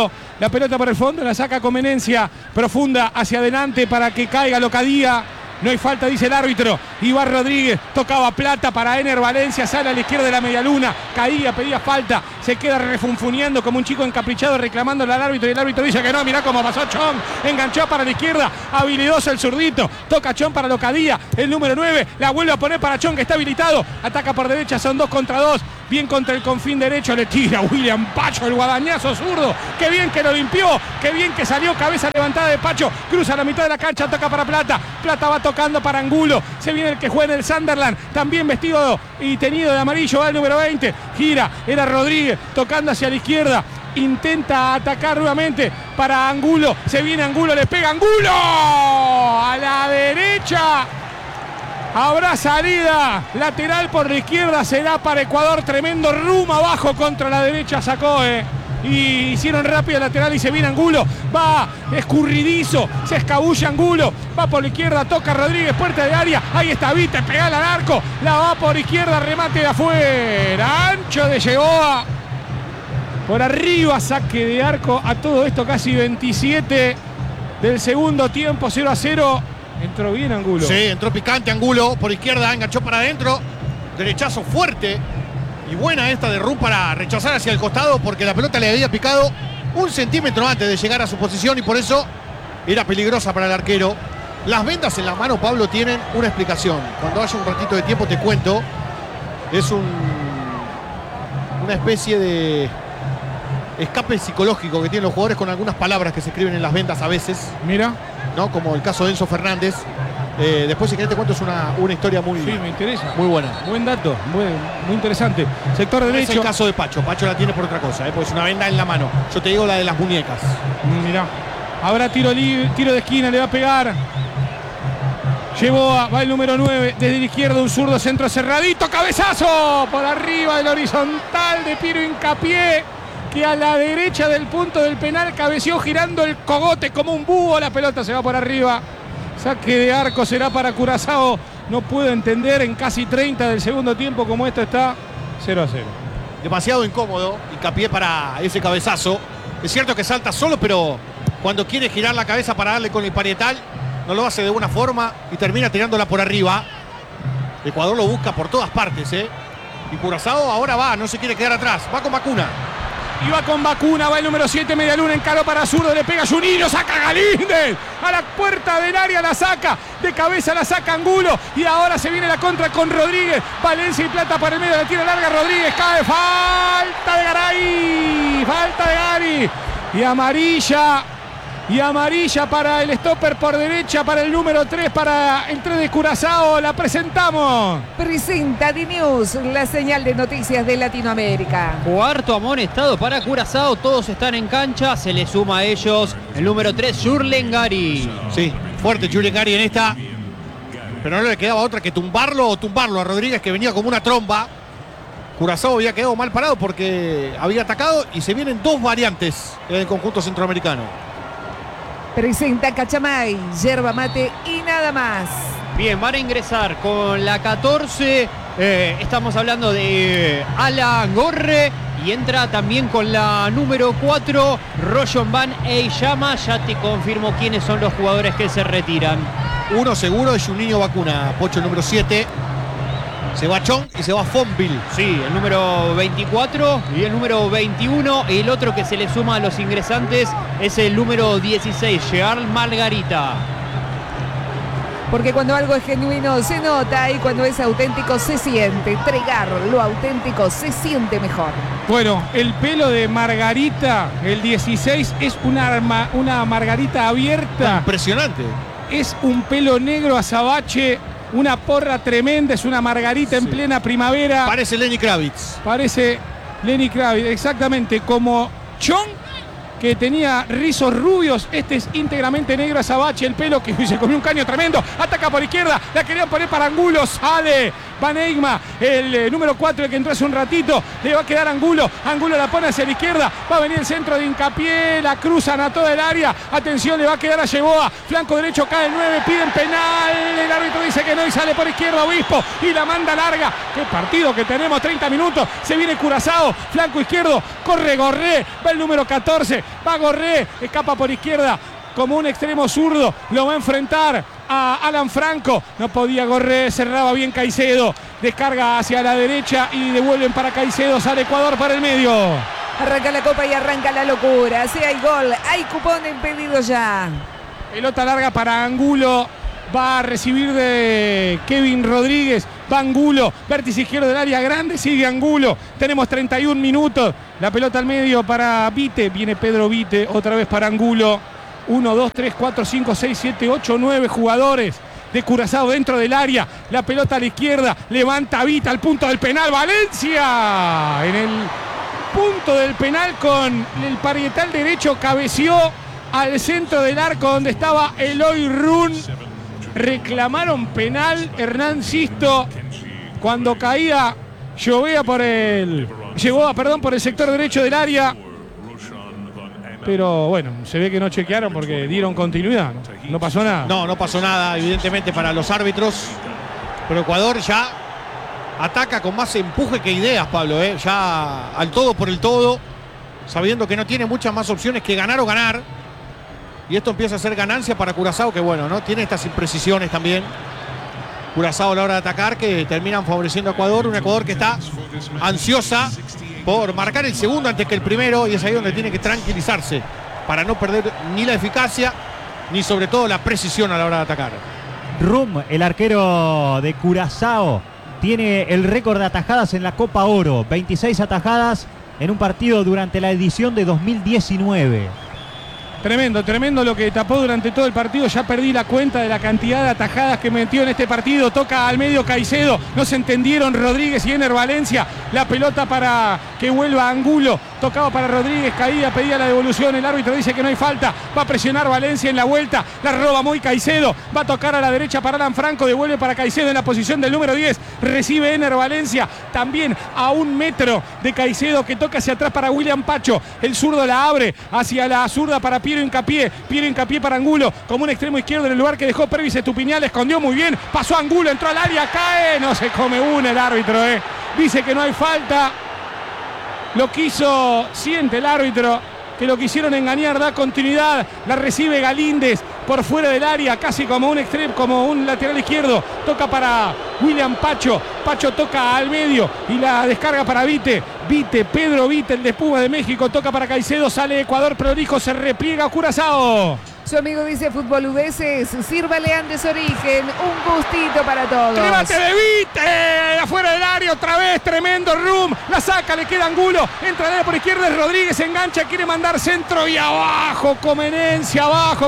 La pelota por el fondo, la saca con Menencia. Profunda hacia adelante para que caiga Locadía. No hay falta, dice el árbitro. Iván Rodríguez tocaba Plata para Ener Valencia. Sale a la izquierda de la medialuna. Caía, pedía falta. Se queda refunfuneando como un chico encaprichado reclamándole al árbitro. Y el árbitro dice que no. Mirá cómo pasó Chong. Enganchó para la izquierda. Habilidoso el zurdito. Toca Chong para Locadía. El número 9. La vuelve a poner para Chong, que está habilitado. Ataca por derecha. Son 2 contra 2. Bien contra el confín derecho. Le tira William Pacho el guadañazo zurdo. Qué bien que lo limpió. Qué bien que salió. Cabeza levantada de Pacho. Cruza la mitad de la cancha. Toca para Plata. Plata va tocando para Angulo. Se viene el que juega en el Sunderland. También vestido y tenido de amarillo. Va el número 20. Gira. Era Rodríguez. Tocando hacia la izquierda. Intenta atacar nuevamente para Angulo. Se viene Angulo. Le pega Angulo. A la derecha. Habrá salida lateral por la izquierda, será para Ecuador. Tremendo rumbo abajo contra la derecha sacó, y hicieron rápido lateral y se viene Angulo. Va escurridizo, se escabulle Angulo. Va por la izquierda, toca Rodríguez, puerta de área. Ahí está Vite, pegala al arco. La va por izquierda, remate de afuera. Ancho de Yegoa. Por arriba, saque de arco. A todo esto casi 27 del segundo tiempo, 0-0. Entró bien Angulo. Sí, entró picante Angulo por izquierda, enganchó para adentro. Derechazo fuerte. Y buena esta de Rum para rechazar hacia el costado porque la pelota le había picado 1 centímetro antes de llegar a su posición y por eso era peligrosa para el arquero. Las vendas en la mano, Pablo, tienen una explicación. Cuando haya un ratito de tiempo te cuento. Es una especie de escape psicológico que tienen los jugadores con algunas palabras que se escriben en las vendas a veces. Mira. ¿No? Como el caso de Enzo Fernández. Después, si querés, te cuento, es una historia muy, sí, me interesa. Muy buena. Buen dato, muy interesante. Sector derecho. Es el caso de Pacho. Pacho la tiene por otra cosa, porque es una venda en la mano. Yo te digo la de las muñecas. Mirá. Habrá tiro libre, tiro de esquina, le va a pegar. Va el número 9. Desde la izquierda, un zurdo centro cerradito. ¡Cabezazo! Por arriba del horizontal de Piero Hincapié, que a la derecha del punto del penal cabeció girando el cogote como un búho. La pelota se va por arriba. Saque de arco será para Curazao. No puedo entender en casi 30 del segundo tiempo como esto está. 0-0. Demasiado incómodo Hincapié para ese cabezazo. Es cierto que salta solo, pero cuando quiere girar la cabeza para darle con el parietal, no lo hace de buena forma y termina tirándola por arriba. Ecuador lo busca por todas partes, Y Curazao ahora va, no se quiere quedar atrás. Va con Vacuna. Y va con Vacuna, va el número 7, medialuna, encaró para zurdo, le pega Juninho, saca Galíndez. A la puerta del área la saca, de cabeza la saca Angulo. Y ahora se viene la contra con Rodríguez. Valencia y Plata para el medio, la tira larga Rodríguez, cae, falta de Garay. Falta de Gary. Y amarilla para el stopper por derecha, para el número 3, para el 3 de Curazao. La presentamos. Presenta D-News, la señal de noticias de Latinoamérica. Cuarto amonestado para Curazao. Todos están en cancha. Se le suma a ellos el número 3, Julen Gary. Sí, fuerte Julen Gary en esta. Pero no le quedaba otra que tumbarlo a Rodríguez, que venía como una tromba. Curazao había quedado mal parado porque había atacado y se vienen 2 variantes en el conjunto centroamericano. Presenta Cachamay, yerba mate y nada más. Bien, van a ingresar con la 14. Estamos hablando de Alan Gorre. Y entra también con la número 4, Royon Van Eyjama. Ya te confirmo quiénes son los jugadores que se retiran. Uno seguro es Juninho Vacuna, Pocho el número 7. Se va Chong y se va Fonville. Sí, el número 24 y el número 21. Y el otro que se le suma a los ingresantes es el número 16, Charles Margarita. Porque cuando algo es genuino se nota y cuando es auténtico se siente. Entregar lo auténtico se siente mejor. Bueno, el pelo de Margarita, el 16, es una Margarita abierta. Impresionante. Es un pelo negro azabache. Una porra tremenda, es una Margarita en plena primavera. Parece Lenny Kravitz. Parece Lenny Kravitz, exactamente. Como Chong, que tenía rizos rubios. Este es íntegramente negro azabache, el pelo que se comió un caño tremendo. Ataca por izquierda, la querían poner para Angulo. Sale Van Eyckma, el número 4, el que entró hace un ratito. Le va a quedar Angulo. Angulo la pone hacia la izquierda. Va a venir el centro de Hincapié. La cruzan a toda el área. Atención, le va a quedar a Yeboah. Flanco derecho, cae el 9. Piden penal. El árbitro dice que no y sale por izquierda Obispo. Y la manda larga. Qué partido que tenemos, 30 minutos. Se viene Curazao. Flanco izquierdo. Corre Gorré. Va el número 14. Va Gorré. Escapa por izquierda como un extremo zurdo. Lo va a enfrentar a Alan Franco. No podía Gorré. Cerraba bien Caicedo. Descarga hacia la derecha y devuelven para Caicedo. Sale Ecuador para el medio. Arranca la copa y arranca la locura. Si hay gol, hay cupón en pedido ya. Pelota larga para Angulo. Va a recibir de Kevin Rodríguez. Va Angulo. Vértice izquierdo del área grande. Sigue Angulo. Tenemos 31 minutos. La pelota al medio para Vite. Viene Pedro Vite. Otra vez para Angulo. 1, 2, 3, 4, 5, 6, 7, 8, 9 jugadores de Curazao dentro del área. La pelota a la izquierda. Levanta Vite al punto del penal. Valencia. En el punto del penal con el parietal derecho cabeceó al centro del arco donde estaba Eloy Run. Reclamaron penal. Hernán Sisto cuando caía Yeboah por el sector derecho del área. Pero bueno, se ve que no chequearon porque dieron continuidad. No pasó nada. No pasó nada, evidentemente, para los árbitros. Pero Ecuador ya ataca con más empuje que ideas, Pablo. Ya al todo por el todo, sabiendo que no tiene muchas más opciones que ganar o ganar. Y esto empieza a ser ganancia para Curazao, que bueno, ¿no? Tiene estas imprecisiones también. Curazao a la hora de atacar, que terminan favoreciendo a Ecuador. Un Ecuador que está ansiosa por marcar el segundo antes que el primero, y es ahí donde tiene que tranquilizarse para no perder ni la eficacia ni sobre todo la precisión a la hora de atacar. Rum, el arquero de Curazao, tiene el récord de atajadas en la Copa Oro. 26 atajadas en un partido durante la edición de 2019. Tremendo lo que tapó durante todo el partido. Ya perdí la cuenta de la cantidad de atajadas que metió en este partido. Toca al medio Caicedo. No se entendieron Rodríguez y Ener Valencia. La pelota para que vuelva Angulo. Tocaba para Rodríguez, caía, pedía la devolución. El árbitro dice que no hay falta. Va a presionar Valencia en la vuelta. La roba muy Caicedo. Va a tocar a la derecha para Alan Franco. Devuelve para Caicedo en la posición del número 10. Recibe Ener Valencia. También a 1 metro de Caicedo, que toca hacia atrás para William Pacho. El zurdo la abre hacia la zurda para Piero Hincapié para Angulo, como un extremo izquierdo en el lugar que dejó Pervis Estupiñán. Escondió muy bien. Pasó Angulo, entró al área, cae. No se come una el árbitro. Dice que no hay falta. Siente el árbitro que lo quisieron engañar, da continuidad, la recibe Galíndez por fuera del área, casi como un extremo, como un lateral izquierdo. Toca para William Pacho. Pacho toca al medio y la descarga para Vite. Pedro Vite, el de Puma de México, toca para Caicedo, sale Ecuador prolijo, se repliega Curazao. Su amigo dice Fútbol Udeces, sírvale Andes Origen, un gustito para todos. ¡Remate de Vite! Afuera del área otra vez, tremendo Rum, la saca, le queda Angulo, entra de por izquierda, Rodríguez engancha, quiere mandar centro y abajo Comenencia,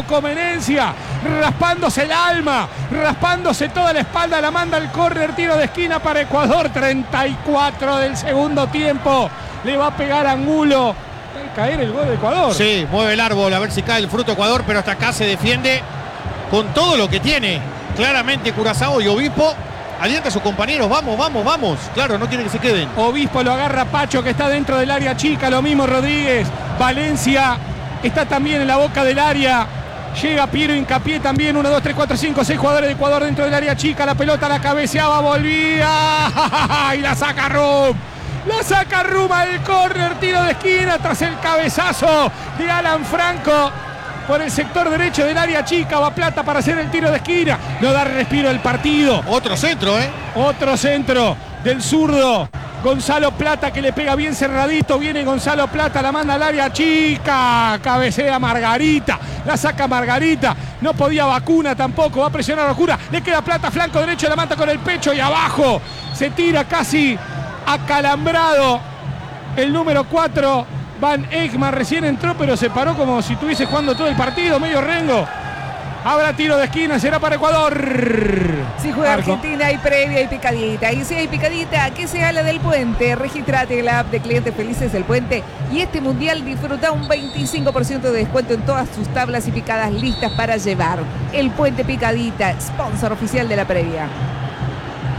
raspándose el alma, raspándose toda la espalda, la manda al córner, tiro de esquina para Ecuador, 34 del segundo tiempo, le va a pegar Angulo. Caer el gol de Ecuador. Sí, mueve el árbol a ver si cae el fruto Ecuador, pero hasta acá se defiende con todo lo que tiene. Claramente Curazao y Obispo alienta a sus compañeros. Vamos. Claro, no quiere que se queden. Obispo lo agarra Pacho, que está dentro del área chica. Lo mismo Rodríguez. Valencia está también en la boca del área. Llega Piero Hincapié también. 1, 2, 3, 4, 5, 6 jugadores de Ecuador dentro del área chica. La pelota la cabeceaba, volvía. Y la saca Rum. La saca Ruma del córner, tiro de esquina tras el cabezazo de Alan Franco por el sector derecho del área chica. Va Plata para hacer el tiro de esquina. No da respiro el partido. Otro centro, Otro centro del zurdo Gonzalo Plata, que le pega bien cerradito. Viene Gonzalo Plata, la manda al área chica. Cabecea Margarita. La saca Margarita. No podía Vacuna tampoco. Va a presionar Vacuna. Le queda Plata, flanco derecho, la mata con el pecho y abajo. Se tira casi acalambrado el número 4, Van Eyckma. Recién entró, pero se paró como si estuviese jugando todo el partido, medio rengo. Habrá tiro de esquina, será para Ecuador. Si juega Argentina hay previa y picadita. Y si hay picadita, que sea la del Puente. Regístrate en la app de Clientes Felices del Puente. Y este mundial disfruta un 25% de descuento en todas sus tablas y picadas listas para llevar. El Puente Picadita, sponsor oficial de la previa.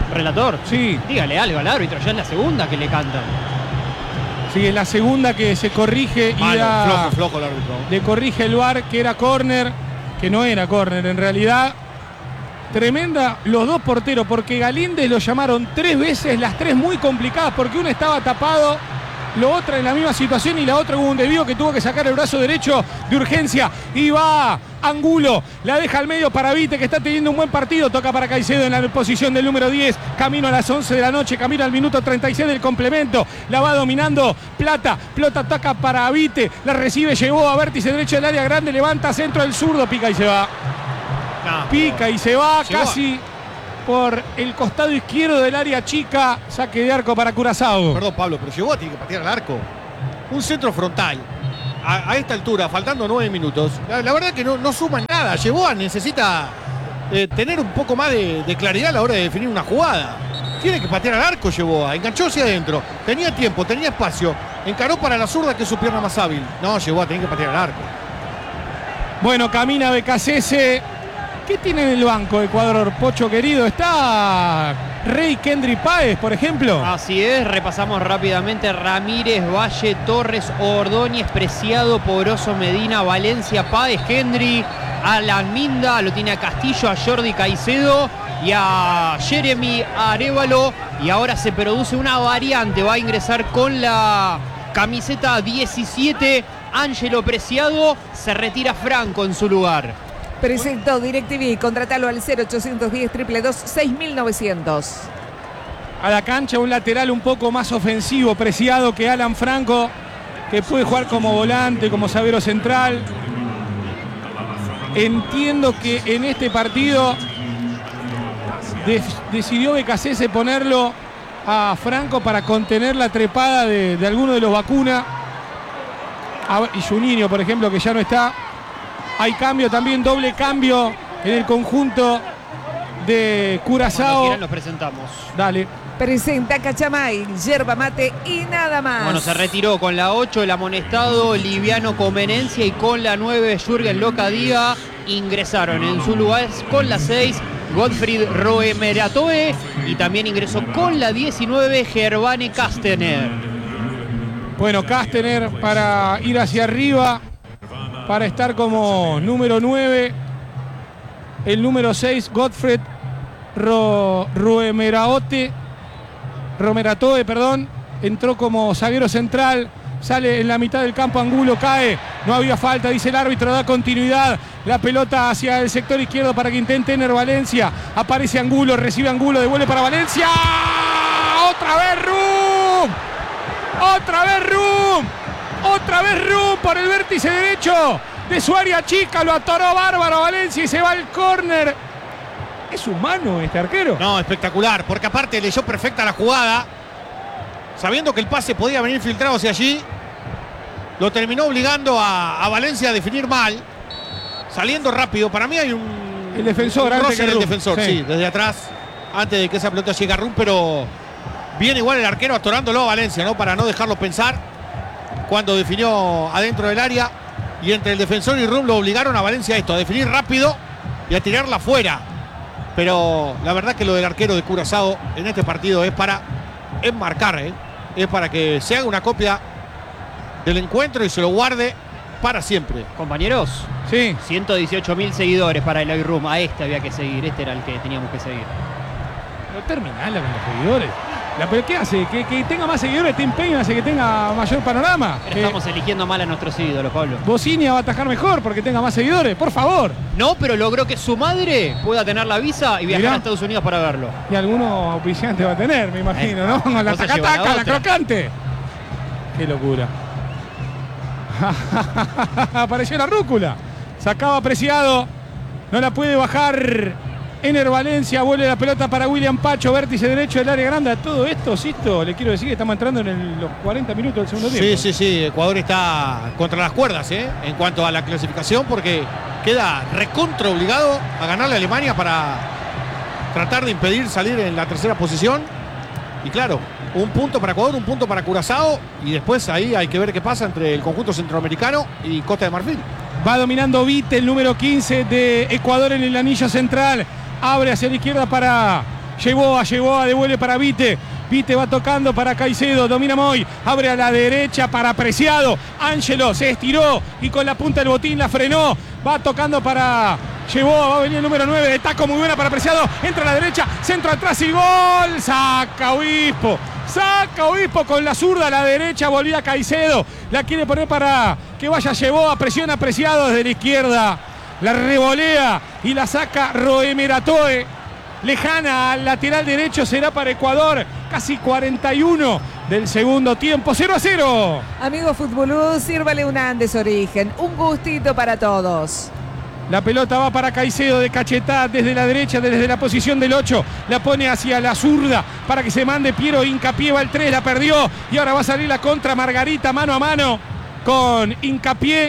¿Relator? Sí. Dígale algo al árbitro, ya es la segunda que le cantan. Sí, es la segunda que se corrige y Malo, flojo el árbitro. le corrige el VAR que era córner, que no era córner en realidad. Tremenda los dos porteros, porque Galíndez lo llamaron 3 veces, las 3 muy complicadas, porque uno estaba tapado, lo otra en la misma situación y la otra hubo un desvío que tuvo que sacar el brazo derecho de urgencia y va Angulo, la deja al medio para Vite, que está teniendo un buen partido, toca para Caicedo en la posición del número 10, camino a las 11 de la noche, camino al minuto 36 del complemento, la va dominando Plata toca para Vite, la recibe, llegó a vértice derecho del área grande, levanta centro del zurdo, pica y se va. Pica y se va casi por el costado izquierdo del área chica, saque de arco para Curazao. Perdón, Pablo, pero llegó, tiene que patear al arco. Un centro frontal. A esta altura, faltando 9 minutos. La verdad que no suma en nada. Yeboah necesita tener un poco más de claridad a la hora de definir una jugada. Tiene que patear al arco Yeboah. Enganchó hacia adentro. Tenía tiempo, tenía espacio. Encaró para la zurda, que es su pierna más hábil. No, Yeboah tenía que patear al arco. Bueno, camina Becasese. ¿Qué tiene en el banco Ecuador, Pocho querido? ¿Está Rey Kendry Páez, por ejemplo? Así es, repasamos rápidamente: Ramírez, Valle, Torres, Ordóñez, Preciado, Poroso, Medina, Valencia, Páez, Kendry, Alan Minda, lo tiene a Castillo, a Jordi Caicedo y a Jeremy Arévalo. Y ahora se produce una variante, va a ingresar con la camiseta 17 Ángelo Preciado, se retira Franco en su lugar. Presentó DirecTV, contratalo al 0810 222 6900. A la cancha un lateral un poco más ofensivo, Preciado, que Alan Franco, que puede jugar como volante, como zaguero central. Entiendo que en este partido decidió Becasese ponerlo a Franco para contener la trepada de alguno de los vacunas. Y Juninho, por ejemplo, que ya no está. Hay cambio también, doble cambio en el conjunto de Curazao. Cuando quieran los presentamos. Dale. Presenta Cachamay, yerba mate y nada más. Bueno, se retiró con la 8 el amonestado Liviano Comenencia y con la 9 Jürgen Locadiga. Ingresaron en su lugar con la 6 Gottfried Roemeratoe y también ingresó con la 19 Gervane Castaner. Bueno, Castaner para ir hacia arriba, para estar como número 9. El número 6, Gottfried Roemeratoe, entró como zaguero central. Sale en la mitad del campo Angulo, cae, no había falta, dice el árbitro, da continuidad, la pelota hacia el sector izquierdo para que intente Ener Valencia, aparece Angulo, recibe Angulo, devuelve para Valencia, otra vez Rum por el vértice derecho de su área chica, lo atoró bárbaro Valencia y se va al córner. ¿Es humano este arquero? No, espectacular, porque aparte leyó perfecta la jugada. Sabiendo que el pase podía venir filtrado hacia allí, lo terminó obligando a Valencia a definir mal, saliendo rápido. Para mí hay el defensor, roce en el defensor, sí, desde atrás, antes de que esa pelota llegue a Rum, pero viene igual el arquero atorándolo a Valencia, ¿no? Para no dejarlo pensar cuando definió adentro del área. Y entre el defensor y Rum lo obligaron a Valencia a esto, a definir rápido y a tirarla afuera. Pero la verdad que lo del arquero de Curazao en este partido es para enmarcar, es para que se haga una copia del encuentro y se lo guarde para siempre. Compañeros, sí, 118.000 seguidores para el Room. A este había que seguir, este era el que teníamos que seguir. No terminala con los seguidores. ¿Pero qué hace? ¿Que tenga más seguidores te empeña, hace que tenga mayor panorama? Pero estamos eligiendo mal a nuestros ídolos, Pablo. Bocinia va a atajar mejor porque tenga más seguidores, por favor. No, pero logró que su madre pueda tener la visa y viajar a Estados Unidos para verlo. Y algunos auspiciantes va a tener, me imagino, ¿no? La taca-taca, la crocante. Qué locura. Apareció la rúcula. Sacaba Preciado. No la puede bajar Ener Valencia, vuelve la pelota para William Pacho, vértice derecho del área grande. A todo esto, Sisto, le quiero decir que estamos entrando en los 40 minutos del segundo tiempo. Sí, Ecuador está contra las cuerdas, en cuanto a la clasificación, porque queda recontra obligado a ganarle a Alemania para tratar de impedir salir en la tercera posición. Y claro, un punto para Ecuador, un punto para Curazao, y después ahí hay que ver qué pasa entre el conjunto centroamericano y Costa de Marfil. Va dominando Vite, el número 15 de Ecuador en el anillo central. Abre hacia la izquierda para Llevó a devuelve para Vite. Vite va tocando para Caicedo, domina Moy, abre a la derecha para Preciado. Ángelo se estiró y con la punta del botín la frenó. Va tocando para Llevó, va a venir el número 9 de taco, muy buena para Preciado. Entra a la derecha, centro atrás y gol. Saca Obispo con la zurda a la derecha, volvía Caicedo. La quiere poner para que vaya Llevó, presiona Preciado desde la izquierda. La revolea y la saca Roemeratoe. Lejana al lateral derecho, será para Ecuador. Casi 41 del segundo tiempo, 0-0. Amigo Futbolú, sírvale un Andes Origen. Un gustito para todos. La pelota va para Caicedo de cachetada desde la derecha, desde la posición del 8. La pone hacia la zurda para que se mande Piero Hincapié, va el 3, la perdió. Y ahora va a salir la contra Margarita mano a mano con Hincapié.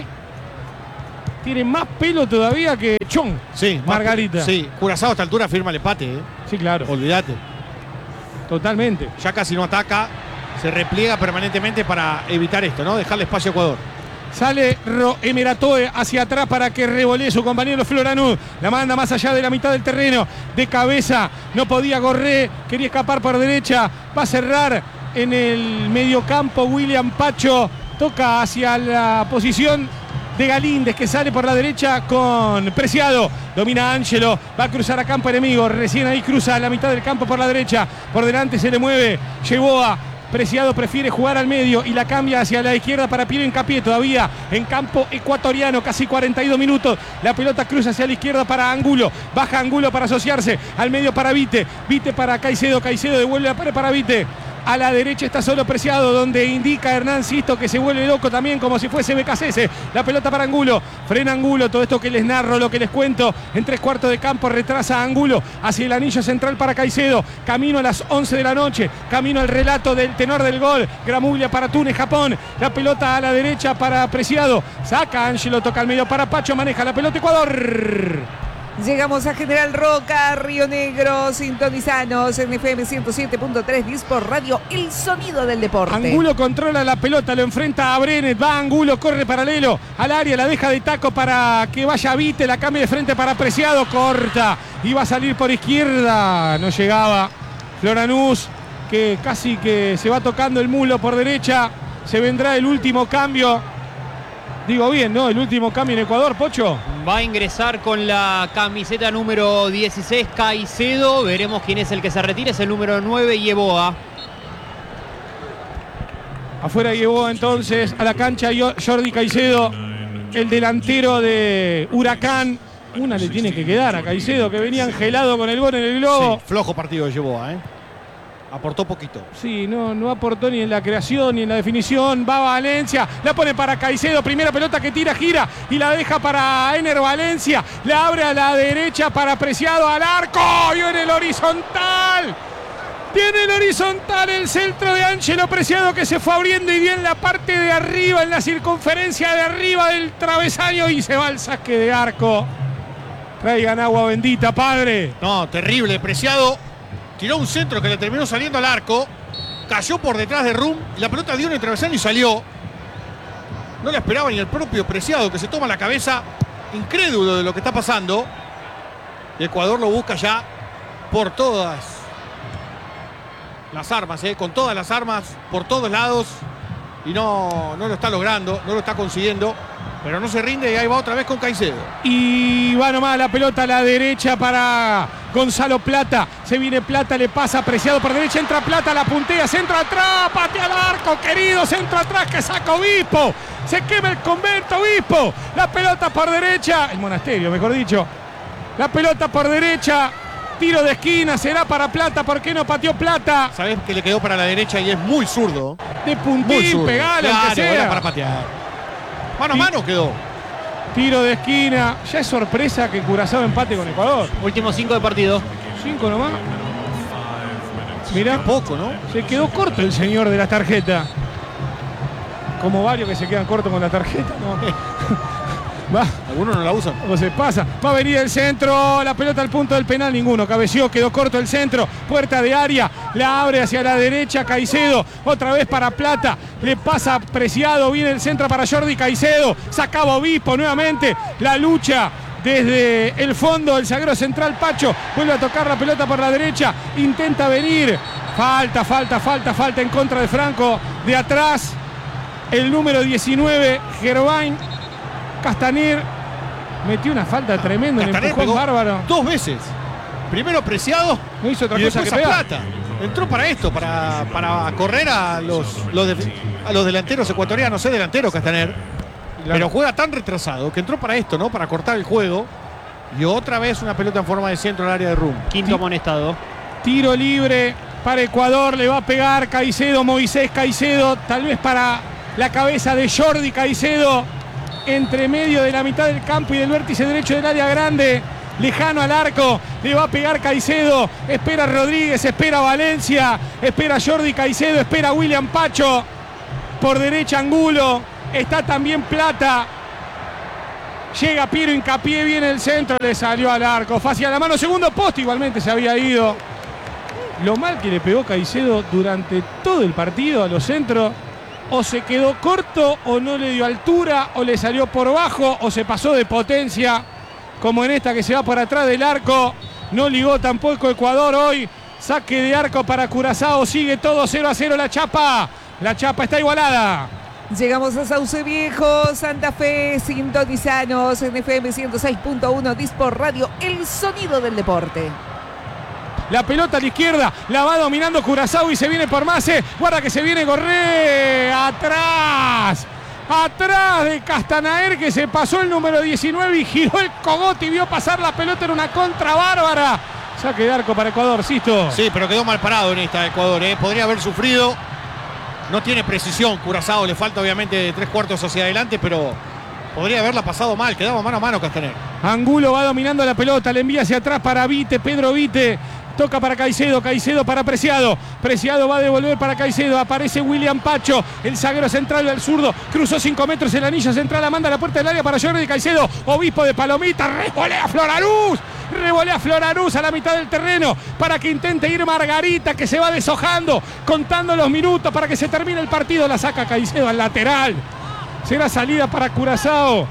Tiene más pelo todavía que Chon. Sí, Margarita. Sí, Curazao a esta altura firma el empate. Sí, claro. Olvídate. Totalmente. Ya casi no ataca, se repliega permanentemente para evitar esto, ¿no? Dejarle espacio a Ecuador. Sale Roemeratoe hacia atrás para que revolee su compañero Floranú. La manda más allá de la mitad del terreno. De cabeza, no podía Gorré, quería escapar por derecha. Va a cerrar en el mediocampo William Pacho. Toca hacia la posición de Galíndez, que sale por la derecha con Preciado. Domina Ángelo, va a cruzar a campo enemigo. Recién ahí cruza a la mitad del campo por la derecha. Por delante se le mueve Llevó. Preciado prefiere jugar al medio y la cambia hacia la izquierda para Piero Hincapié, todavía en campo ecuatoriano, casi 42 minutos. La pelota cruza hacia la izquierda para Angulo, baja Angulo para asociarse, al medio para Vite, Vite para Caicedo, Caicedo devuelve la pared para Vite. A la derecha está solo Preciado, donde indica Hernán Sisto que se vuelve loco también, como si fuese Becasese. La pelota para Angulo, frena Angulo, todo esto que les narro, lo que les cuento. En 3/4 de campo retrasa Angulo hacia el anillo central para Caicedo. Camino a las 11 de la noche, camino al relato del tenor del gol. Gramuglia para Túnez, Japón. La pelota a la derecha para Preciado. Saca Ángelo, toca al medio para Pacho, maneja la pelota Ecuador. Llegamos a General Roca, Río Negro, sintonizanos en FM 107.3 Disport Radio, el sonido del deporte. Angulo controla la pelota, lo enfrenta a Brenet, va Angulo, corre paralelo al área, la deja de taco para que vaya Vite, la cambia de frente para Preciado, corta, iba a salir por izquierda, no llegaba. Floranús, que casi que se va tocando el mulo por derecha, se vendrá el último cambio. Digo bien, ¿no? El último cambio en Ecuador, Pocho. Va a ingresar con la camiseta número 16 Caicedo. Veremos quién es el que se retira. Es el número 9 Yeboa. Afuera Yeboa entonces. A la cancha Jordi Caicedo, el delantero de Huracán. Una le tiene que quedar a Caicedo, que venía angelado con el gol en el globo. Sí, flojo partido de Yeboa, ¿eh? Aportó poquito. Sí, no aportó ni en la creación ni en la definición. Va Valencia, la pone para Caicedo. Primera pelota que tira, gira y la deja para Ener Valencia. La abre a la derecha para Preciado al arco. Y en el horizontal. Tiene el horizontal el centro de Ángelo Preciado, que se fue abriendo y bien la parte de arriba, en la circunferencia de arriba del travesaño, y se va al saque de arco. Traigan agua bendita, padre. No, terrible. Preciado tiró un centro que le terminó saliendo al arco. Cayó por detrás de Rum. Y la pelota dio en el travesaño y salió. No la esperaba ni el propio Preciado, que se toma la cabeza, incrédulo de lo que está pasando. Y Ecuador lo busca ya por todas las armas, con todas las armas, por todos lados. Y no lo está logrando, no lo está consiguiendo. Pero no se rinde y ahí va otra vez con Caicedo. Y va nomás la pelota a la derecha para Gonzalo Plata. Se viene Plata, le pasa Preciado por derecha, entra Plata, la puntea, centro atrás, patea al arco, querido, centro atrás que saca Obispo. Se quema el convento, Obispo. La pelota por derecha, el monasterio, mejor dicho. La pelota por derecha, tiro de esquina, será para Plata. ¿Por qué no pateó Plata? Sabés que le quedó para la derecha y es muy zurdo. De puntín, pegalo, claro, aunque sea. era para patear. Mano a mano quedó. Tiro de esquina. Ya es sorpresa que Curazao empate con Ecuador. Últimos 5 de partido. 5 nomás. Mirá, poco, ¿no? Se quedó corto el señor de la tarjeta. Como varios que se quedan cortos con la tarjeta, ¿no? Va. Algunos no la usan. O se pasa. Va a venir el centro. La pelota al punto del penal. Ninguno. Cabeció. Quedó corto el centro. Puerta de área. La abre hacia la derecha Caicedo. Otra vez para Plata. Le pasa Preciado. Viene el centro para Jordi Caicedo. Sacaba Obispo nuevamente. La lucha desde el fondo, el zaguero central Pacho vuelve a tocar la pelota por la derecha, intenta venir, falta en contra de Franco, de atrás el número 19, Gervain Castaner, metió una falta tremenda, un empujón bárbaro. 2 veces, primero Preciado, no hizo otra y cosa después que pegar. Plata. Entró para esto, para correr a los delanteros ecuatorianos, delantero Castaner, pero juega tan retrasado que entró para esto, ¿no? Para cortar el juego. Y otra vez una pelota en forma de centro al área de Rum. Quinto amonestado. Tiro libre para Ecuador, le va a pegar Caicedo, Moisés Caicedo, tal vez para la cabeza de Jordi Caicedo, entre medio de la mitad del campo y del vértice derecho del área grande, lejano al arco, le va a pegar Caicedo, espera Rodríguez, espera Valencia, espera Jordi Caicedo, espera William Pacho, por derecha Angulo, está también Plata. Llega Piero Hincapié, viene el centro, le salió al arco, fácil a la mano, segundo poste, igualmente se había ido. Lo mal que le pegó Caicedo durante todo el partido a los centros, o se quedó corto, o no le dio altura, o le salió por bajo, o se pasó de potencia, como en esta que se va por atrás del arco. No ligó tampoco Ecuador hoy, saque de arco para Curazao, sigue todo 0-0 la Chapa está igualada. Llegamos a Sauce Viejo, Santa Fe, sintonizanos en FM 106.1 Dispor Radio, el sonido del deporte. La pelota a la izquierda, la va dominando Curazao y se viene por Mase. Guarda que se viene Gorré, atrás de Castaner, que se pasó el número 19 y giró el cogote y vio pasar la pelota en una contra bárbara. Saque de arco para Ecuador, Sisto. Sí, pero quedó mal parado en esta Ecuador, ¿eh? Podría haber sufrido. No tiene precisión Curazao, le falta obviamente 3/4 hacia adelante, pero podría haberla pasado mal, quedaba mano a mano Castaner. Angulo va dominando la pelota, le envía hacia atrás para Vite, Pedro Vite. Toca para Caicedo, Caicedo para Preciado. Preciado va a devolver para Caicedo. Aparece William Pacho, el zaguero central del zurdo. Cruzó 5 metros el anillo central, la manda a la puerta del área para Jordi Caicedo. Obispo de Palomita, revolea Florarús a la mitad del terreno para que intente ir Margarita, que se va deshojando, contando los minutos para que se termine el partido. La saca Caicedo al lateral. Será salida para Curazao.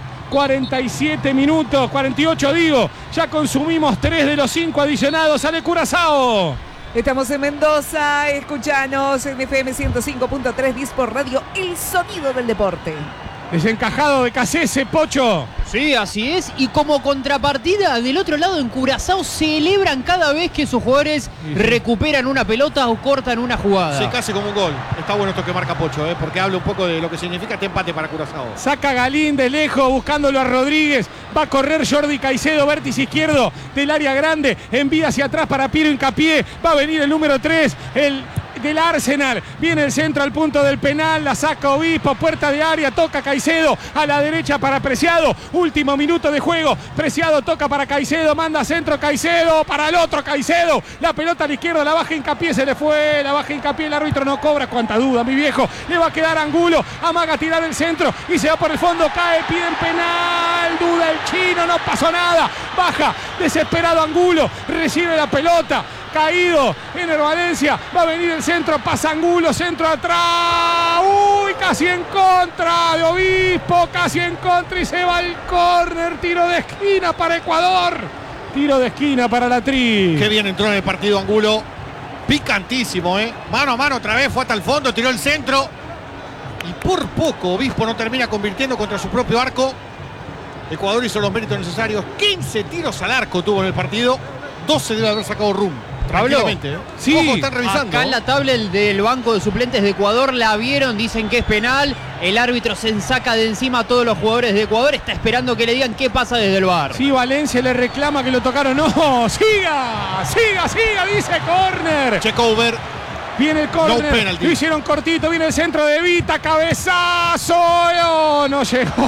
47 minutos, 48 digo. Ya consumimos 3 de los 5 adicionados. Sale Curazao. Estamos en Mendoza, escuchanos en FM 105.3 Dispor Radio, el sonido del deporte. Desencajado de Cassese, Pocho. Sí, así es. Y como contrapartida, del otro lado en Curazao celebran cada vez que sus jugadores recuperan una pelota o cortan una jugada. Sí, casi como un gol. Está bueno esto que marca Pocho, porque habla un poco de lo que significa este empate para Curazao. Saca Galín de lejos buscándolo a Rodríguez. Va a correr Jordi Caicedo, vértice izquierdo del área grande. Envía hacia atrás para Piero Hincapié. Va a venir el número 3, el del Arsenal. Viene el centro al punto del penal. La saca Obispo, puerta de área. Toca Caicedo a la derecha para Preciado. Último minuto de juego. Preciado toca para Caicedo. Manda centro Caicedo para el otro Caicedo. La pelota a la izquierda. La baja Hincapié. Se le fue. La baja Hincapié. El árbitro no cobra. Cuánta duda, mi viejo. Le va a quedar Angulo. Amaga tirar el centro y se va por el fondo. Cae. Piden penal. Duda el chino. No pasó nada. Baja. Desesperado Angulo. Recibe la pelota. Caído en el Valencia, va a venir el centro, pasa Angulo, centro atrás, uy, casi en contra de Obispo, casi en contra y se va al córner, tiro de esquina para Ecuador, tiro de esquina para la Tri. Qué bien entró en el partido Angulo, picantísimo, mano a mano otra vez, fue hasta el fondo, tiró el centro y por poco Obispo no termina convirtiendo contra su propio arco. Ecuador hizo los méritos necesarios, 15 tiros al arco tuvo en el partido, 12 debe haber sacado Rum. Tranquilamente, Sí, ojo, están revisando. Acá en la tabla del banco de suplentes de Ecuador la vieron, dicen que es penal. El árbitro se ensaca de encima a todos los jugadores de Ecuador. Está esperando que le digan qué pasa desde el VAR. Sí, Valencia le reclama que lo tocaron. No, siga, dice córner. Check over. Viene el córner, No penalty. lo hicieron cortito, viene el centro de Vita, cabezazo, no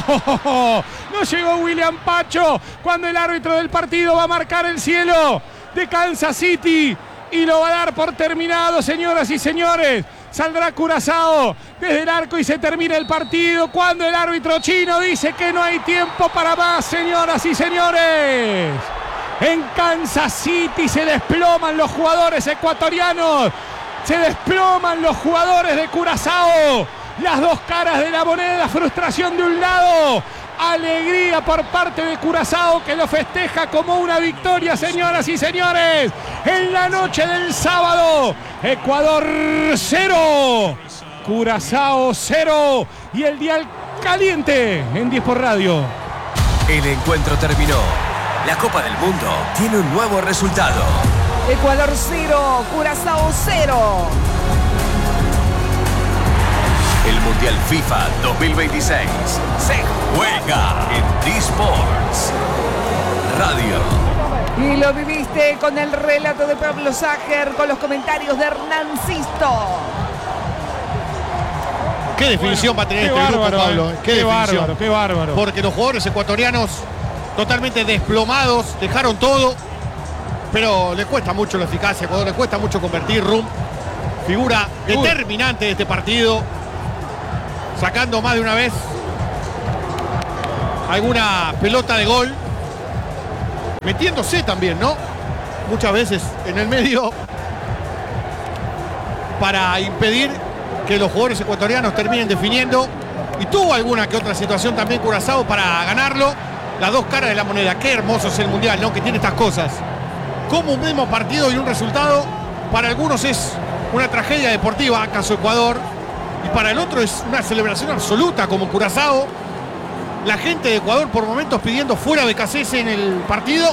llegó William Pacho, cuando el árbitro del partido va a marcar el cielo de Kansas City y lo va a dar por terminado, señoras y señores. Saldrá Curazao desde el arco y se termina el partido cuando el árbitro chino dice que no hay tiempo para más, señoras y señores. En Kansas City se desploman los jugadores ecuatorianos. Se desploman los jugadores de Curazao. Las dos caras de la moneda. Frustración de un lado. alegría por parte de Curazao, que lo festeja como una victoria, señoras y señores. En la noche del sábado, Ecuador 0, Curazao 0 y el dial caliente en 10 por radio. El encuentro terminó. La Copa del Mundo tiene un nuevo resultado. Ecuador 0, Curazao 0. El Mundial FIFA 2026 se juega en D-Sports Radio. Y lo viviste con el relato de Pablo Sájer, con los comentarios de Hernán Sisto. Qué definición va a tener este bárbaro, grupo, Pablo. Qué bárbaro, qué bárbaro. Porque los jugadores ecuatorianos totalmente desplomados, dejaron todo, pero le cuesta mucho la eficacia, Ecuador le cuesta mucho convertir. Rum, figura determinante de este partido, sacando más de una vez alguna pelota de gol, metiéndose también, ¿no? Muchas veces en el medio para impedir que los jugadores ecuatorianos terminen definiendo, y tuvo alguna que otra situación también Curazao para ganarlo. Las dos caras de la moneda. Qué hermoso es el Mundial, ¿no? Que tiene estas cosas. Como un mismo partido y un resultado, para algunos es una tragedia deportiva, caso Ecuador, y para el otro es una celebración absoluta, como Curazao. La gente de Ecuador por momentos pidiendo fuera BKC en el partido,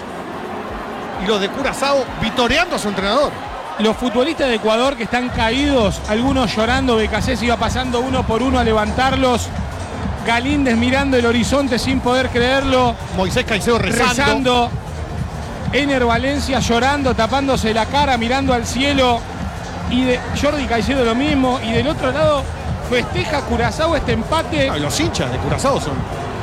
y los de Curazao vitoreando a su entrenador. Los futbolistas de Ecuador que están caídos, algunos llorando, BKC iba pasando uno por uno a levantarlos. Galíndez mirando el horizonte sin poder creerlo. Moisés Caicedo rezando. Ener Valencia llorando, tapándose la cara, mirando al cielo. Y de Jordi Caicedo lo mismo. Y del otro lado festeja Curazao este empate. Los hinchas de Curazao son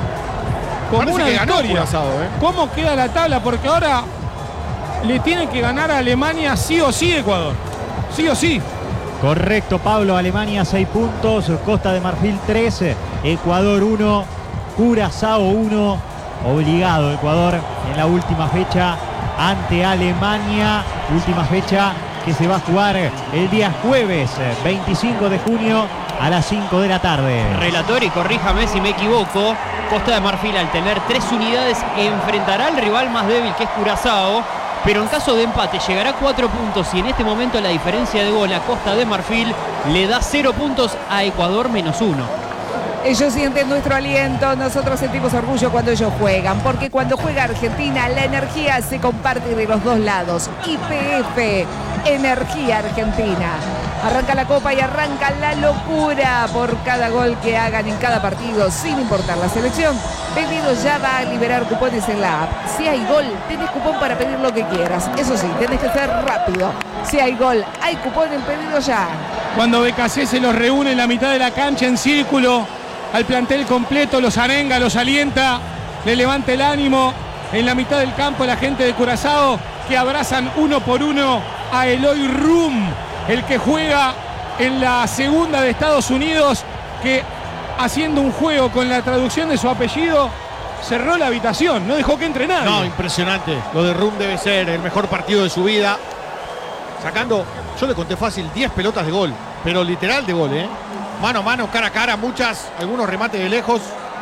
como una victoria. Curazao, ¿Cómo queda la tabla? Porque ahora le tiene que ganar a Alemania sí o sí Ecuador. Sí o sí. Correcto, Pablo. Alemania 6 puntos, Costa de Marfil 13, Ecuador 1, Curazao 1. Obligado Ecuador en la última fecha ante Alemania. Última fecha que se va a jugar el día jueves 25 de junio a las 5 de la tarde. Relator, y corríjame si me equivoco, Costa de Marfil, al tener 3 unidades, enfrentará al rival más débil, que es Curazao. Pero en caso de empate llegará a 4 puntos, y en este momento la diferencia de gol a Costa de Marfil le da 0 puntos a Ecuador -1. Ellos sienten nuestro aliento, nosotros sentimos orgullo cuando ellos juegan, porque cuando juega Argentina la energía se comparte de los dos lados. YPF, Energía Argentina. Arranca la Copa y arranca la locura por cada gol que hagan en cada partido, sin importar la selección. Pedido ya va a liberar cupones en la app. Si hay gol, tenés cupón para pedir lo que quieras. Eso sí, tenés que ser rápido. Si hay gol, hay cupón en Pedido Ya. Cuando BKC se los reúne en la mitad de la cancha en círculo, al plantel completo, los arenga, los alienta, le levanta el ánimo. En la mitad del campo la gente de Curazao, que abrazan uno por uno a Eloy Rum, el que juega en la segunda de Estados Unidos, que haciendo un juego con la traducción de su apellido cerró la habitación, no dejó que entre nadie. No, impresionante. Lo de Rum debe ser el mejor partido de su vida. Sacando, yo le conté fácil, 10 pelotas de gol, pero literal de gol, mano a mano, cara a cara, muchas, algunos remates de lejos.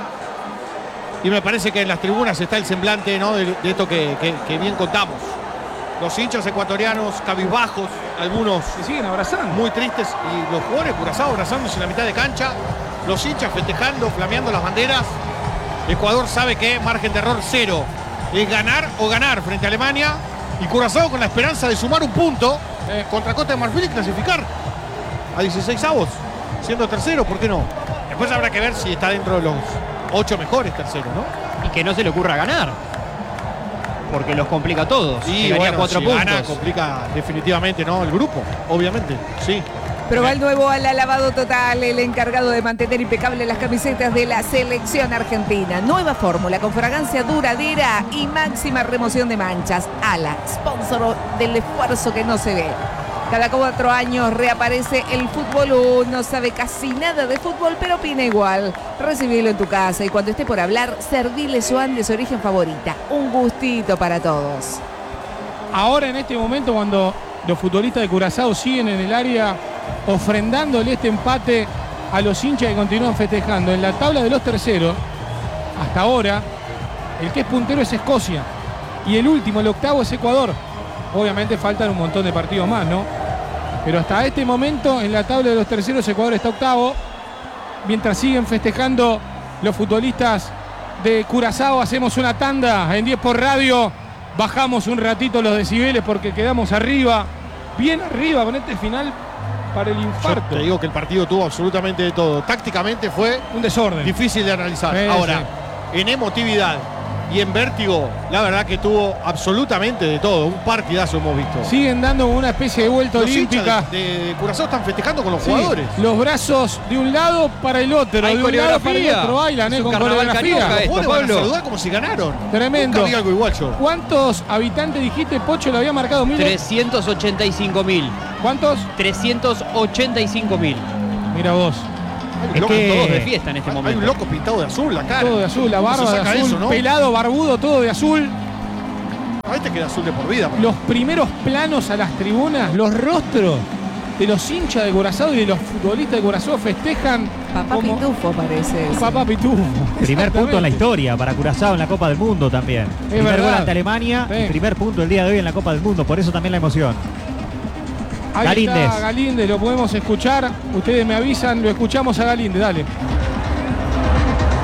Y me parece que en las tribunas está el semblante, ¿no?, de esto que bien contamos. Los hinchas ecuatorianos cabizbajos, algunos se siguen abrazando, muy tristes, y los jugadores Curazao abrazándose en la mitad de cancha, los hinchas festejando, flameando las banderas. Ecuador sabe que margen de error 0, es ganar o ganar frente a Alemania, y Curazao con la esperanza de sumar un punto contra Costa de Marfil y clasificar a 16avos, siendo tercero, ¿por qué no? Después habrá que ver si está dentro de los 8 mejores terceros, ¿no? Y que no se le ocurra ganar, porque los complica a todos. Y llegaría bueno, 4 si puntos. gana, complica definitivamente, ¿no?, el grupo, obviamente, sí. Pero va el nuevo Ala Lavado Total, el encargado de mantener impecable las camisetas de la selección argentina. Nueva fórmula con fragancia duradera y máxima remoción de manchas. Ala, sponsor del esfuerzo que no se ve. Cada 4 años reaparece el Fútbol 1. No sabe casi nada de fútbol, pero opina igual. Recibilo en tu casa y cuando esté por hablar, servile su de su origen favorita. Un gustito para todos. Ahora en este momento, cuando los futbolistas de Curazao siguen en el área ofrendándole este empate a los hinchas que continúan festejando, en la tabla de los terceros hasta ahora, el que es puntero es Escocia. Y el último, el octavo, es Ecuador. Obviamente faltan un montón de partidos más, ¿no? Pero hasta este momento, en la tabla de los terceros, Ecuador está octavo. Mientras siguen festejando los futbolistas de Curazao, hacemos una tanda en 10 por radio. Bajamos un ratito los decibeles porque quedamos arriba, bien arriba con este final para el infarto. Yo te digo que el partido tuvo absolutamente de todo. Tácticamente fue Un desorden. difícil de analizar. Sí, Ahora, en emotividad y en vértigo, la verdad que tuvo absolutamente de todo. Un partidazo hemos visto. Siguen dando una especie de vuelta Los olímpica. hinchas de Curazao están festejando con los Sí, jugadores. los brazos de un lado para el otro, Hay de un lado para el coreografía. otro, bailan Es un con carnaval coreografía. carioca, Los esto, jugadores van a Pablo. saludar como si ganaron. Tremendo. Nunca vi algo igual yo. ¿Cuántos habitantes dijiste, Pocho, lo había marcado? 385.000. ¿Cuántos? 385.000. Mira vos. Hay un Es loco- que- Todos de fiesta en este hay un momento. loco pintado de azul la cara. Todo de azul, la ¿Cómo se barba de saca azul, eso, no? pelado, barbudo, todo de azul. Ahí te queda azul de por vida. Los primeros planos a las tribunas, los rostros de los hinchas de Curazao y de los futbolistas de Curazao festejan Papá como Pitufo parece. ese. Papá Pitufo. Primer punto en la Exactamente. historia para Curazao en la Copa del Mundo también. Primer verdad. gol ante Alemania, Sí. y primer punto el día de hoy en la Copa del Mundo, por eso también la emoción. Ahí Galíndez. está Galíndez, lo podemos escuchar. Ustedes me avisan, lo escuchamos a Galíndez, dale.